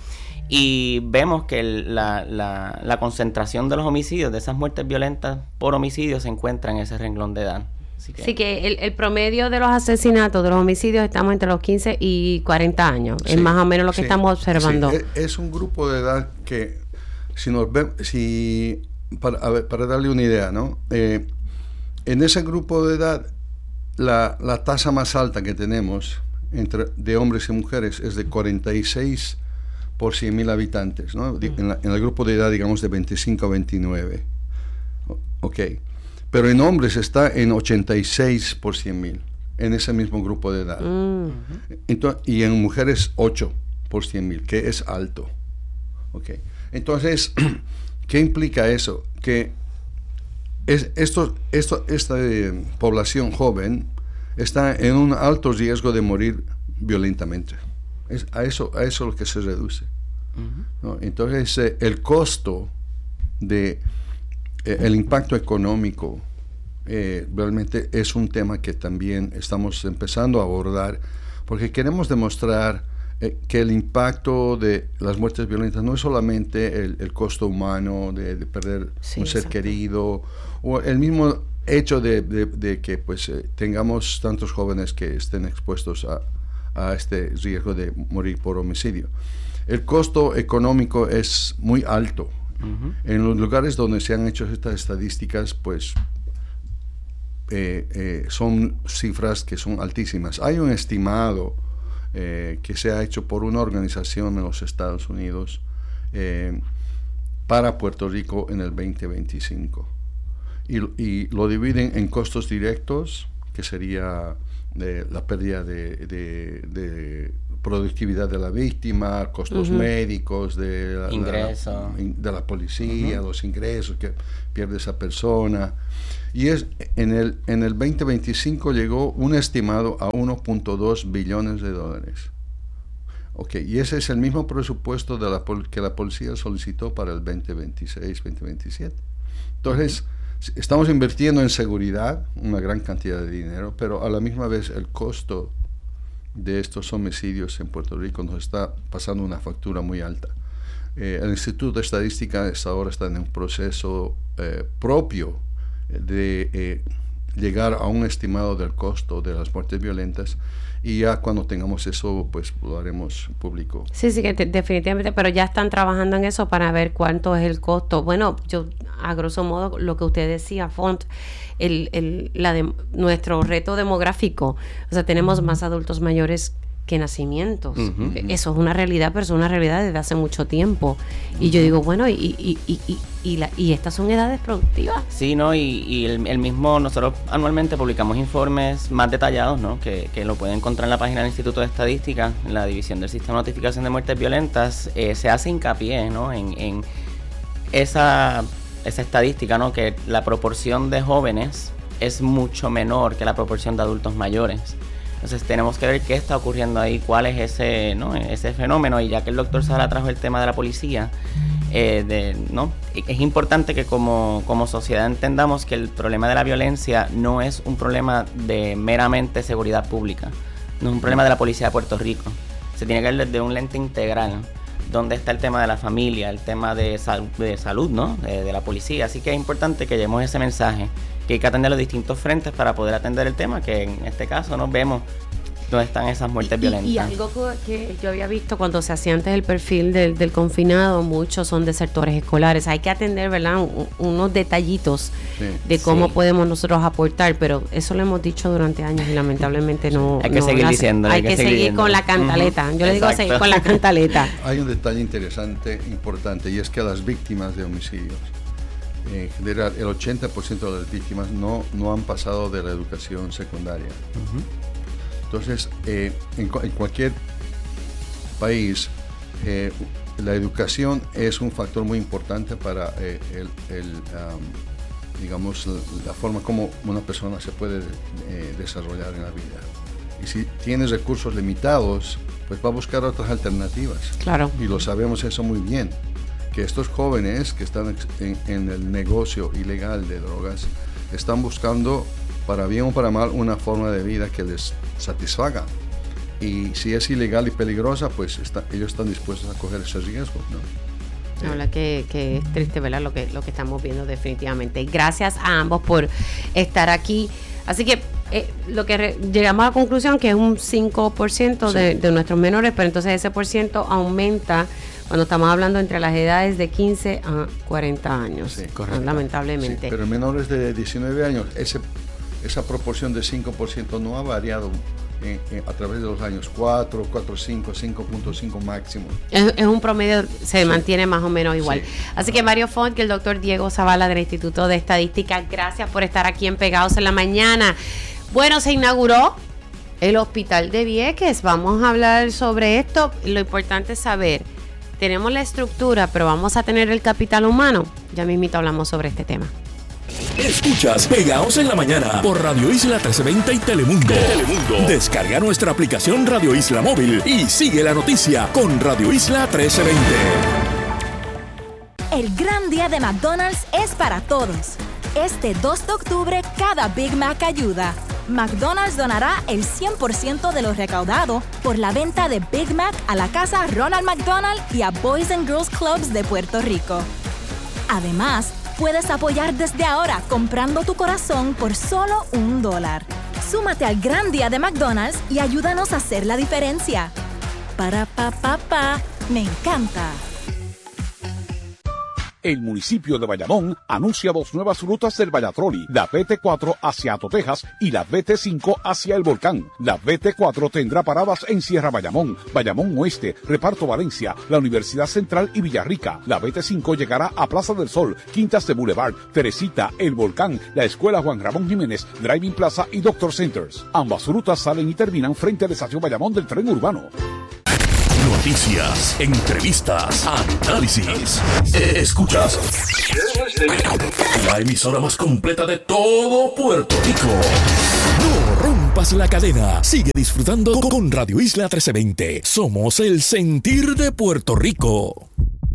Y vemos que el, la, la, la concentración de los homicidios, de esas muertes violentas por homicidio, se encuentra en ese renglón de edad. Así que, sí, que el, el promedio de los asesinatos, de los homicidios, estamos entre los quince y cuarenta años. Sí, es más o menos lo que sí, estamos observando. Sí, es, es un grupo de edad que, si nos ve, si para, a ver, para darle una idea, ¿no? Eh, en ese grupo de edad, la, la tasa más alta que tenemos entre de hombres y mujeres es de cuarenta y seis por cien mil habitantes, ¿no? Mm. En, la, en el grupo de edad, digamos, de veinticinco a veintinueve. Ok. Pero en hombres está en ochenta y seis por cien mil, en ese mismo grupo de edad. Mm. Entonces, y en mujeres ocho por cien mil, que es alto. Okay. Entonces, ¿qué implica eso? Que es, esto, esto, esta eh, población joven está en un alto riesgo de morir violentamente. Es a eso a eso lo que se reduce. Uh-huh. ¿No? Entonces, eh, el costo de... el impacto económico eh, realmente es un tema que también estamos empezando a abordar, porque queremos demostrar eh, que el impacto de las muertes violentas no es solamente el, el costo humano de, de perder sí, un ser exacto. querido, o el mismo hecho de, de, de que pues eh, tengamos tantos jóvenes que estén expuestos a, a este riesgo de morir por homicidio. El costo económico es muy alto. Uh-huh. En los lugares donde se han hecho estas estadísticas, pues eh, eh, son cifras que son altísimas. Hay un estimado eh, que se ha hecho por una organización en los Estados Unidos eh, para Puerto Rico en el veinte veinticinco. Y, y lo dividen en costos directos, que sería de la pérdida de, de, de productividad de la víctima, costos uh-huh. médicos, de la, Ingreso. la, de la policía, uh-huh. los ingresos que pierde esa persona. Y es en el, en el veinte veinticinco llegó un estimado a uno punto dos billones de dólares. Okay, y ese es el mismo presupuesto de la que la policía solicitó para el veinte veintiséis, veinte veintisiete. Entonces, uh-huh. estamos invirtiendo en seguridad una gran cantidad de dinero, pero a la misma vez el costo de estos homicidios en Puerto Rico nos está pasando una factura muy alta. Eh, el Instituto de Estadística hasta ahora está en un proceso eh, propio de eh, llegar a un estimado del costo de las muertes violentas, y ya cuando tengamos eso, pues lo haremos público. Sí, sí, que te, definitivamente, pero ya están trabajando en eso para ver cuánto es el costo. Bueno, yo, a grosso modo, lo que usted decía, Font, el, el, la de, nuestro reto demográfico, o sea, tenemos más adultos mayores que nacimientos. Uh-huh. Eso es una realidad, pero es una realidad desde hace mucho tiempo. Y yo digo, bueno, y, y, y, y, y, la, y estas son edades productivas. Sí, ¿no? Y, y el, el mismo, nosotros anualmente publicamos informes más detallados, ¿no? Que, que lo pueden encontrar en la página del Instituto de Estadística, en la división del Sistema de Notificación de Muertes Violentas. Eh, se hace hincapié, ¿no? En, en esa, esa estadística, ¿no? Que la proporción de jóvenes es mucho menor que la proporción de adultos mayores. Entonces tenemos que ver qué está ocurriendo ahí, cuál es ese, ¿no? ese fenómeno. Y ya que el doctor Sala trajo el tema de la policía, eh, de, ¿no? es importante que como, como sociedad entendamos que el problema de la violencia no es un problema de meramente seguridad pública, no es un problema de la policía de Puerto Rico. Se tiene que ver desde un lente integral, donde está el tema de la familia, el tema de, sal, de salud, ¿no? de, de la policía. Así que es importante que llevemos ese mensaje, que hay que atender los distintos frentes para poder atender el tema, que en este caso nos vemos dónde están esas muertes y, violentas. Y algo que yo había visto cuando se hacía antes el perfil del, del confinado, muchos son desertores escolares. Hay que atender, ¿verdad?, Un, unos detallitos sí. de cómo sí. podemos nosotros aportar, pero eso lo hemos dicho durante años y lamentablemente no... Hay que no seguir diciendo. Hay, hay que, que seguir, seguir con la cantaleta. Uh-huh. Yo le digo Exacto. seguir con la cantaleta. Hay un detalle interesante, importante, y es que a las víctimas de homicidios, en general, el ochenta por ciento de las víctimas no, no han pasado de la educación secundaria. Uh-huh. Entonces, eh, en, en cualquier país, eh, la educación es un factor muy importante para eh, el, el um, digamos, la, la forma como una persona se puede eh, desarrollar en la vida. Y si tienes recursos limitados, pues va a buscar otras alternativas. Claro. Y lo sabemos eso muy bien, que estos jóvenes que están en, en el negocio ilegal de drogas están buscando, para bien o para mal, una forma de vida que les satisfaga. Y si es ilegal y peligrosa, pues está, ellos están dispuestos a coger esos riesgos, ¿no? La verdad que, que es triste, ¿verdad? Lo que, lo que estamos viendo definitivamente. Gracias a ambos por estar aquí. Así que eh, lo que re, llegamos a la conclusión que es un cinco por ciento sí. de, de nuestros menores, pero entonces ese por ciento aumenta cuando estamos hablando entre las edades de quince a cuarenta años. Sí, correcto. Lamentablemente. Sí, pero en menores de diecinueve años, ese, esa proporción de cinco por ciento no ha variado en, en, a través de los años. cuatro, cuatro, cinco, cinco punto cinco máximo. Es, es un promedio, se sí. mantiene más o menos igual. Sí. Así que Mario Font, que el doctor Diego Zavala del Instituto de Estadística, gracias por estar aquí en Pegados en la Mañana. Bueno, se inauguró el Hospital de Vieques. Vamos a hablar sobre esto. Lo importante es saber, tenemos la estructura, pero vamos a tener el capital humano. Ya mismito hablamos sobre este tema. Escuchas Pegados en la Mañana por Radio Isla trece veinte y Telemundo. Telemundo. Descarga nuestra aplicación Radio Isla Móvil y sigue la noticia con Radio Isla trece veinte. El gran día de McDonald's es para todos. Este dos de octubre, cada Big Mac ayuda. McDonald's donará el cien por ciento de lo recaudado por la venta de Big Mac a la Casa Ronald McDonald y a Boys and Girls Clubs de Puerto Rico. Además, Puedes apoyar desde ahora comprando tu corazón por solo un dólar. Súmate al gran día de McDonald's y ayúdanos a hacer la diferencia. Para pa pa pa, me encanta. El municipio de Bayamón anuncia dos nuevas rutas del Vallatroli, la B T cuatro hacia Ato, Texas y la B T cinco hacia El Volcán. La B T cuatro tendrá paradas en Sierra Bayamón, Bayamón Oeste, Reparto Valencia, la Universidad Central y Villarrica. La B T cinco llegará a Plaza del Sol, Quintas de Boulevard, Teresita, El Volcán, la Escuela Juan Ramón Jiménez, Driving Plaza y Doctor Centers. Ambas rutas salen y terminan frente a la estación Bayamón del tren urbano. Noticias, entrevistas, análisis. Escuchas la emisora más completa de todo Puerto Rico. No rompas la cadena. Sigue disfrutando con Radio Isla trece veinte. Somos el sentir de Puerto Rico.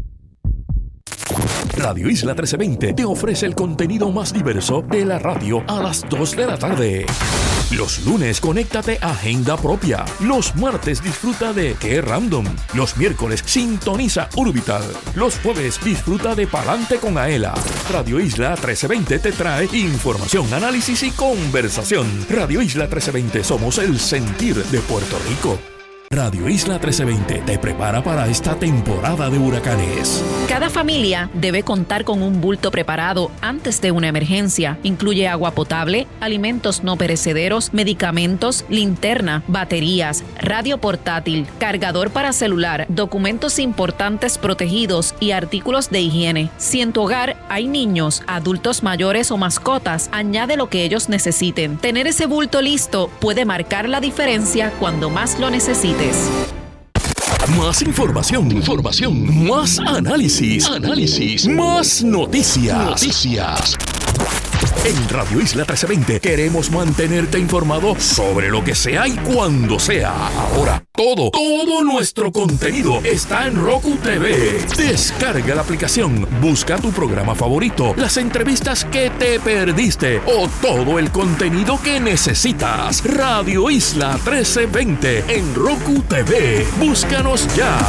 Radio Isla trece veinte te ofrece el contenido más diverso de la radio a las dos de la tarde. Los lunes, conéctate a Agenda Propia. Los martes, disfruta de Qué Random. Los miércoles, sintoniza Urbital. Los jueves, disfruta de Palante con Aela. Radio Isla trece veinte te trae información, análisis y conversación. Radio Isla trece veinte, somos el sentir de Puerto Rico. Radio Isla trece veinte te prepara para esta temporada de huracanes. Cada familia debe contar con un bulto preparado antes de una emergencia. Incluye agua potable, alimentos no perecederos, medicamentos, linterna, baterías, radio portátil, cargador para celular, documentos importantes protegidos y artículos de higiene. Si en tu hogar hay niños, adultos mayores o mascotas, añade lo que ellos necesiten. Tener ese bulto listo puede marcar la diferencia cuando más lo necesites. Más información, información, más análisis, análisis, más noticias, noticias. En Radio Isla trece veinte queremos mantenerte informado sobre lo que sea y cuando sea. Ahora, todo, todo nuestro contenido está en Roku T V. Descarga la aplicación, busca tu programa favorito, las entrevistas que te perdiste o todo el contenido que necesitas. Radio Isla trece veinte en Roku T V. Búscanos ya.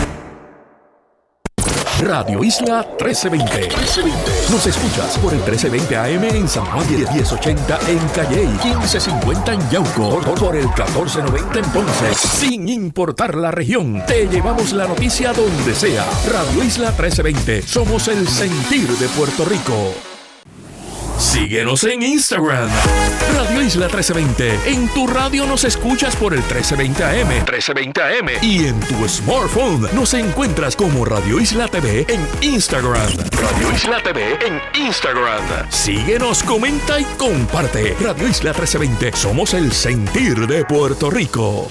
Radio Isla trece veinte. Nos escuchas por el trece veinte A M en San Juan, diez ochenta en Calley, quince cincuenta en Yauco, por el catorce noventa en Ponce. Sin importar la región, te llevamos la noticia donde sea. Radio Isla trece veinte, somos el sentir de Puerto Rico. Síguenos en Instagram, Radio Isla trece veinte. En tu radio nos escuchas por el trece veinte A M, trece veinte A M. Y en tu smartphone nos encuentras como Radio Isla T V en Instagram. Radio Isla T V en Instagram. Síguenos, comenta y comparte. Radio Isla trece veinte, somos el sentir de Puerto Rico.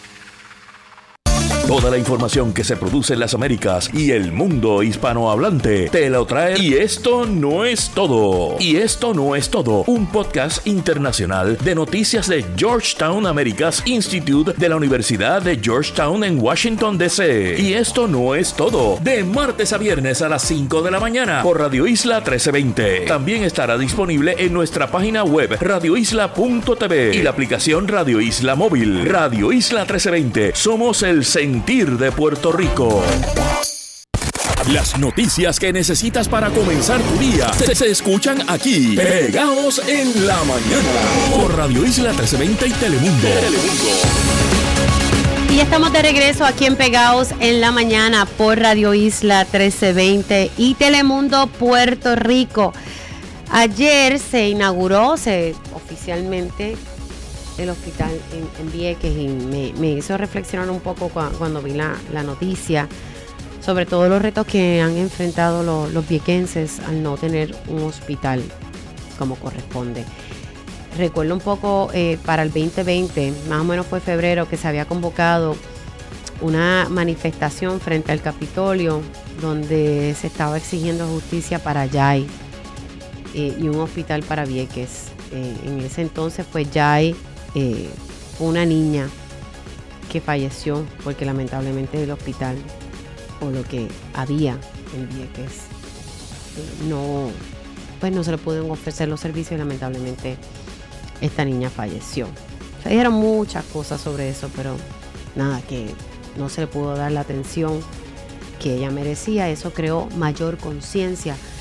Toda la información que se produce en las Américas y el mundo hispanohablante te lo trae. Y esto no es todo. Y esto no es todo. Un podcast internacional de noticias de Georgetown Americas Institute de la Universidad de Georgetown en Washington, D C. Y esto no es todo. De martes a viernes a las cinco de la mañana por Radio Isla trece veinte. También estará disponible en nuestra página web radio isla punto t v y la aplicación Radio Isla Móvil. Radio Isla trece veinte. Somos el sentir de Puerto Rico. Las noticias que necesitas para comenzar tu día se, se escuchan aquí, pegados en la mañana, por Radio Isla trece veinte y Telemundo. Telemundo. Y estamos de regreso aquí en Pegados en la Mañana por Radio Isla trece veinte y Telemundo Puerto Rico. Ayer se inauguró se, oficialmente el hospital en, en Vieques y me, me hizo reflexionar un poco cu- cuando vi la, la noticia sobre todos los retos que han enfrentado lo, los viequenses al no tener un hospital como corresponde. Recuerdo un poco eh, para el veinte veinte, más o menos fue febrero, que se había convocado una manifestación frente al Capitolio donde se estaba exigiendo justicia para Yay eh, y un hospital para Vieques. Eh, en ese entonces pues Yay eh, fue una niña que falleció porque lamentablemente el hospital o lo que había en Vieques eh, no, pues no se le pudieron ofrecer los servicios y lamentablemente esta niña falleció. Se dijeron muchas cosas sobre eso, pero nada, que no se le pudo dar la atención que ella merecía. Eso creó mayor conciencia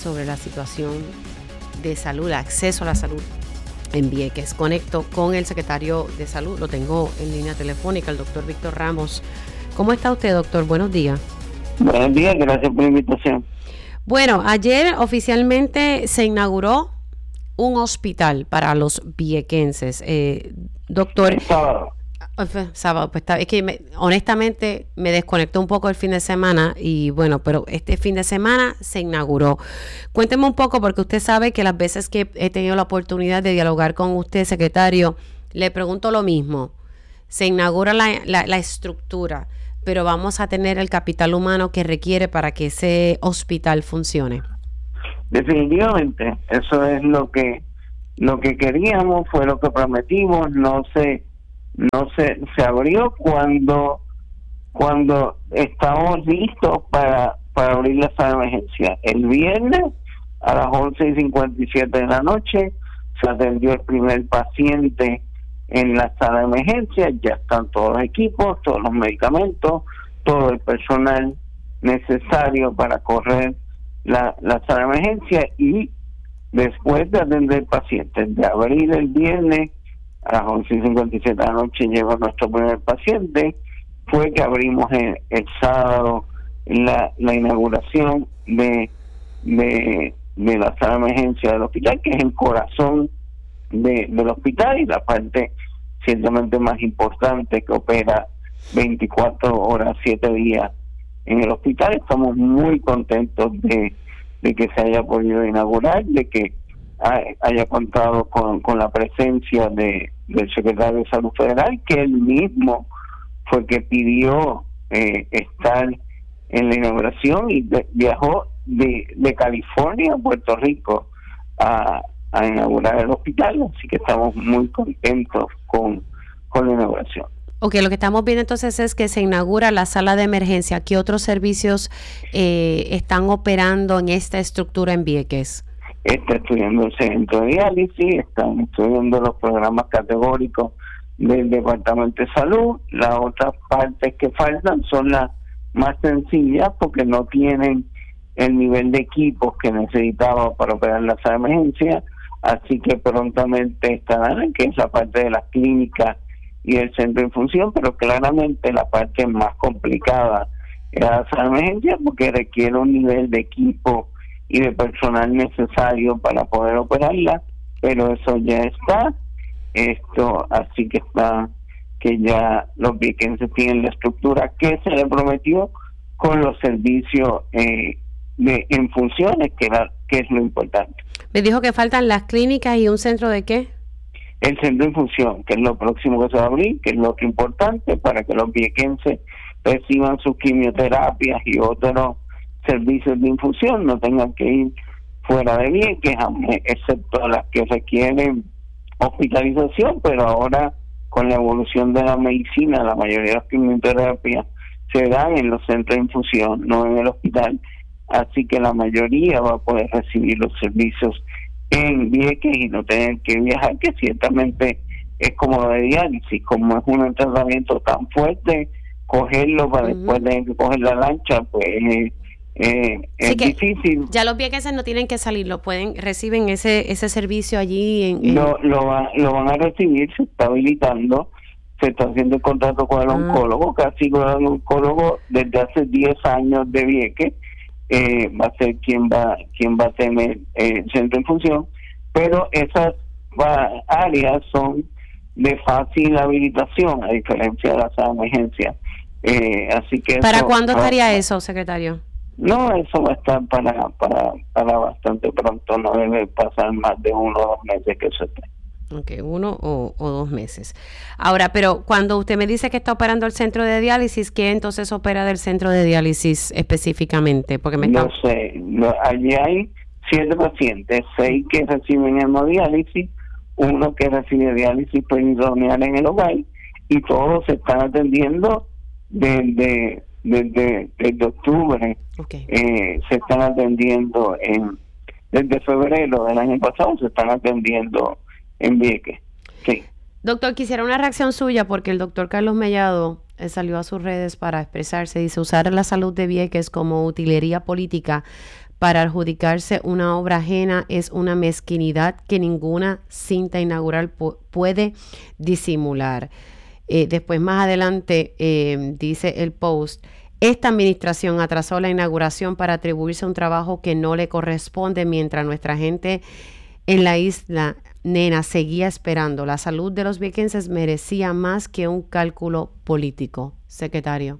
sobre la situación de salud, el acceso a la salud en Vieques. Conecto con el secretario de Salud, lo tengo en línea telefónica, el doctor Víctor Ramos. ¿Cómo está usted, doctor? Buenos días. Buenos días, gracias por la invitación. Bueno, ayer oficialmente se inauguró un hospital para los viequenses. Eh, doctor... Sábado. Sábado, pues está, es que me, honestamente me desconectó un poco el fin de semana y bueno, pero este fin de semana se inauguró. Cuénteme un poco, porque usted sabe que las veces que he tenido la oportunidad de dialogar con usted, secretario, le pregunto lo mismo. Se inaugura la, la, la estructura, pero vamos a tener el capital humano que requiere para que ese hospital funcione. Definitivamente, eso es lo que lo que queríamos, fue lo que prometimos, no se no se se abrió cuando cuando estábamos listos para para abrir la sala de emergencia. El viernes a las once y cincuenta y siete de la noche se atendió el primer paciente en la sala de emergencia, ya están todos los equipos, todos los medicamentos, todo el personal necesario para correr la, la sala de emergencia, y después de atender pacientes, de abrir el viernes a las once y cincuenta y siete de la noche llegó nuestro primer paciente, fue que abrimos el, el sábado la, la inauguración de, de, de la sala de emergencia del hospital, que es el corazón de, del hospital y la parte ciertamente más importante, que opera veinticuatro horas, siete días en el hospital. Estamos muy contentos de, de que se haya podido inaugurar, de que haya contado con, con la presencia de del secretario de Salud Federal, que él mismo fue que pidió eh, estar en la inauguración y de, viajó de, de California a Puerto Rico a, a inaugurar el hospital, así que estamos muy contentos con, con la inauguración. Ok, lo que estamos viendo entonces es que se inaugura la sala de emergencia. ¿Qué otros servicios eh, están operando en esta estructura en Vieques? Está estudiando el centro de diálisis, están estudiando los programas categóricos del Departamento de Salud. Las otras partes que faltan son las más sencillas porque no tienen el nivel de equipos que necesitaba para operar la sala de emergencia, así que prontamente estarán, que es la parte de las clínicas y el centro en función, pero claramente la parte más complicada es la sala de emergencia porque requiere un nivel de equipo y de personal necesario para poder operarla, pero eso ya está, esto así que está, que ya los viequenses tienen la estructura que se les prometió con los servicios eh, de en funciones, que, era, que es lo importante. Me dijo que faltan las clínicas y un centro de ¿qué? El centro en función, que es lo próximo que se va a abrir, que es lo que es importante para que los viequenses reciban sus quimioterapias y otros servicios de infusión, no tengan que ir fuera de Vieques, excepto las que requieren hospitalización, pero ahora con la evolución de la medicina, la mayoría de las quimioterapias se dan en los centros de infusión, no en el hospital, así que la mayoría va a poder recibir los servicios en Vieques y no tener que viajar, que ciertamente es como lo de diálisis, como es un tratamiento tan fuerte, cogerlo para uh-huh. después tener que coger la lancha, pues Eh, es difícil. Ya los viequenses no tienen que salir, lo pueden, reciben ese ese servicio allí. En, en... Lo, lo, va, lo van a recibir, se está habilitando, se está haciendo el contrato con el ah. oncólogo, casi con el oncólogo desde hace diez años de Vieques, eh, va a ser quien va quien va a tener el eh, centro en función, pero esas va, áreas son de fácil habilitación, a diferencia de la sala de emergencia. Eh, así que ¿Para eso, cuándo estaría eso, secretario? No, eso va a estar para para para bastante pronto, no debe pasar más de uno o dos meses que eso esté. Ok, uno o, o dos meses. Ahora, pero cuando usted me dice que está operando el centro de diálisis, ¿qué entonces opera del centro de diálisis específicamente? Porque me no está... sé, no, allí hay siete pacientes, seis que reciben hemodiálisis, uno que recibe diálisis peritoneal en el hogar, y todos se están atendiendo desde desde, desde octubre. Okay. Eh, se están atendiendo en desde febrero del año pasado, se están atendiendo en Vieques. Sí. Doctor, quisiera una reacción suya porque el doctor Carlos Mellado eh, salió a sus redes para expresarse. Dice: usar la salud de Vieques como utilería política para adjudicarse una obra ajena es una mezquinidad que ninguna cinta inaugural pu- puede disimular. Eh, después, más adelante, eh, dice el post, esta administración atrasó la inauguración para atribuirse un trabajo que no le corresponde mientras nuestra gente en la isla Nena seguía esperando. La salud de los viequenses merecía más que un cálculo político. Secretario.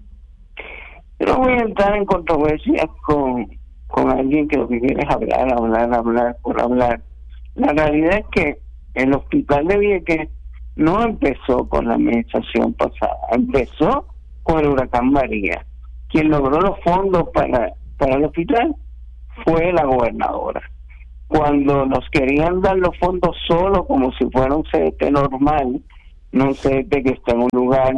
Yo no voy a entrar en controversias con, con alguien que lo que quiere es hablar, hablar, hablar, por hablar. La realidad es que el hospital de Vieques no empezó con la administración pasada, empezó con el huracán María. Quien logró los fondos para, para el hospital fue la gobernadora. Cuando nos querían dar los fondos solo como si fuera un C D T normal, no un C D T que está en un lugar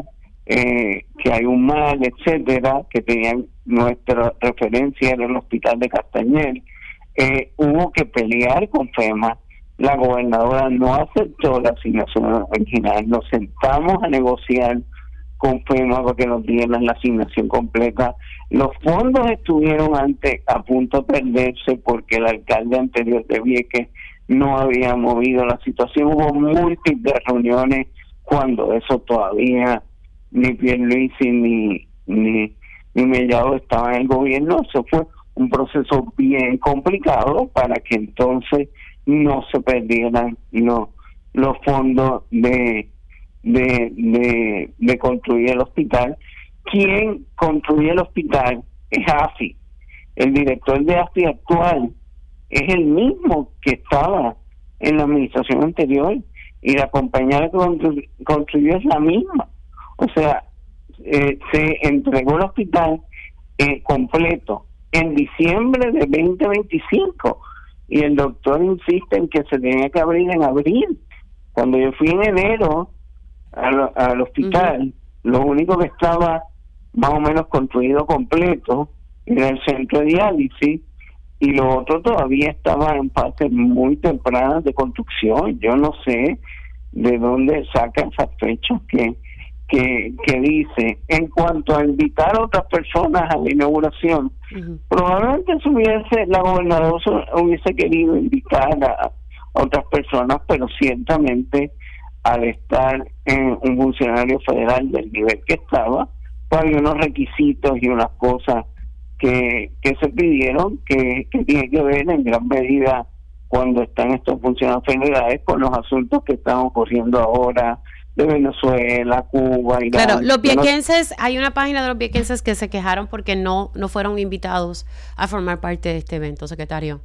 eh, que hay un mal, etcétera, que tenían nuestra referencia en el hospital de Castañer, eh, hubo que pelear con FEMA. La gobernadora no aceptó la asignación original, nos sentamos a negociar con FEMA para que nos dieran la asignación completa. Los fondos estuvieron antes a punto de perderse porque el alcalde anterior de Vieques no había movido la situación. Hubo múltiples reuniones cuando eso todavía ni Pierluisi ni, ni, ni Mellado estaban en el gobierno. Eso fue un proceso bien complicado para que entonces no se perdieran los, los fondos de, de, de, de construir el hospital. Quien construye el hospital es A F I. El director de A F I actual es el mismo que estaba en la administración anterior y la compañía que constru- construyó es la misma. O sea, eh, se entregó el hospital eh, completo en diciembre de veinte veinticinco y el doctor insiste en que se tenía que abrir en abril. Cuando yo fui en enero al, al hospital, uh-huh. lo único que estaba más o menos construido completo era el centro de diálisis y lo otro todavía estaba en fases muy tempranas de construcción. Yo no sé de dónde sacan esas fechas que, que, que dice. En cuanto a invitar a otras personas a la inauguración, uh-huh. probablemente se hubiese, la gobernadora hubiese querido invitar a, a otras personas, pero ciertamente al estar en un funcionario federal del nivel que estaba, había unos requisitos y unas cosas que, que se pidieron que, que tiene que ver en gran medida cuando están estos funcionarios federales con los asuntos que están ocurriendo ahora de Venezuela, Cuba, Irán. Claro, los viequenses, hay una página de los viequenses que se quejaron porque no, no fueron invitados a formar parte de este evento, secretario.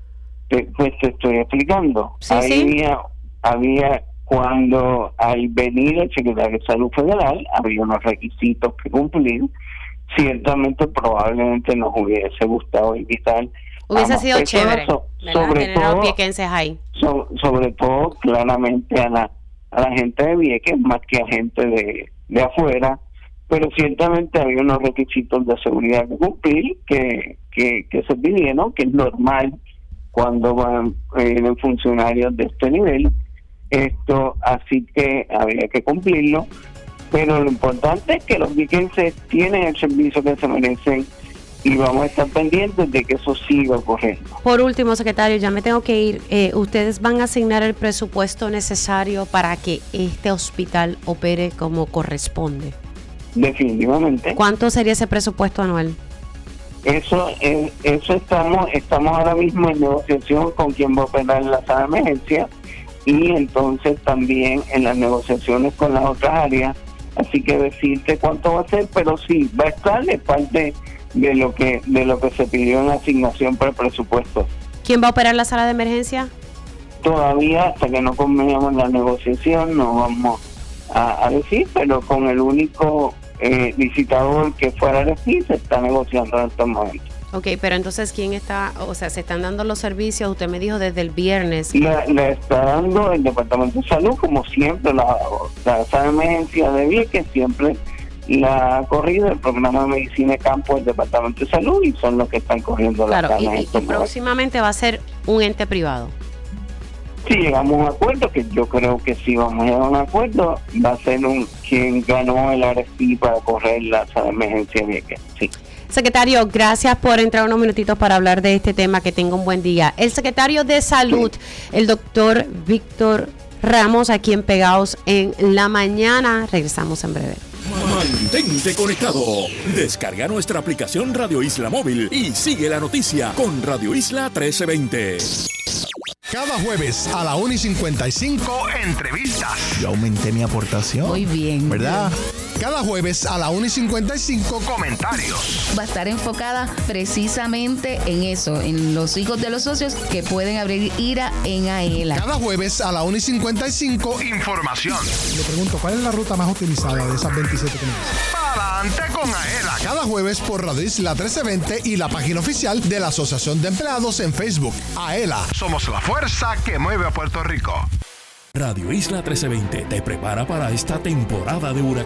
Te, pues te estoy explicando. Sí, Ahí sí. Había, había cuando al venir el secretario de Salud Federal había unos requisitos que cumplir. Ciertamente probablemente nos hubiese gustado invitar hubiese sido chévere, so, ¿verdad? sobre Tener todo a los viequenses ahí. so, sobre todo claramente a la a la gente de Vieques más que a gente de, de afuera, pero ciertamente había unos requisitos de seguridad que cumplir que, que, que se pidieron, que es normal cuando van eh, funcionarios de este nivel. Esto, así que había que cumplirlo, pero lo importante es que los viequenses tienen el servicio que se merecen y vamos a estar pendientes de que eso siga ocurriendo. Por último, secretario, ya me tengo que ir. Eh, ¿Ustedes van a asignar el presupuesto necesario para que este hospital opere como corresponde? Definitivamente. ¿Cuánto sería ese presupuesto anual? Eso eh, eso estamos estamos ahora mismo en negociación con quien va a operar la sala de emergencia y entonces también en las negociaciones con las otras áreas, así que decirte cuánto va a ser, pero sí, va a estar de parte de lo que de lo que se pidió en asignación para el presupuesto. ¿Quién va a operar la sala de emergencia? Todavía, hasta que no convenamos la negociación, no vamos a, a decir, pero con el único eh, licitador que fuera a decir, se está negociando en estos momentos. Ok, pero entonces, ¿quién está? O sea, ¿se están dando los servicios? Usted me dijo desde el viernes. La, la está dando el Departamento de Salud, como siempre, la, la sala de emergencia de Vieques siempre la ha corrido el programa de medicina de campo del Departamento de Salud y son los que están corriendo la Claro, sala. y, y, y próximamente va a ser un ente privado. Si llegamos a un acuerdo, que yo creo que si vamos a llegar a un acuerdo, va a ser un quien ganó el R F P para correr la sala de emergencia de Vieques. Sí. Secretario, gracias por entrar unos minutitos para hablar de este tema. Que tenga un buen día. El secretario de Salud, el doctor Víctor Ramos, aquí en Pegados en la Mañana. Regresamos en breve. Mantente conectado. Descarga nuestra aplicación Radio Isla Móvil y sigue la noticia con Radio Isla trece veinte. Cada jueves a la una y cincuenta y cinco, entrevistas. Yo aumenté mi aportación. Muy bien. ¿Verdad? Cada jueves a la una y cincuenta y cinco, comentarios. Va a estar enfocada precisamente en eso, en los hijos de los socios que pueden abrir IRA en AELA. Cada jueves a la una y cincuenta y cinco, información. Le pregunto, ¿cuál es la ruta más utilizada de esas veintisiete que me dicen? Adelante con AELA. Cada jueves por Radio Isla trece veinte y la página oficial de la Asociación de Empleados en Facebook. AELA, somos la fuerza que mueve a Puerto Rico. Radio Isla trece veinte te prepara para esta temporada de huracanes.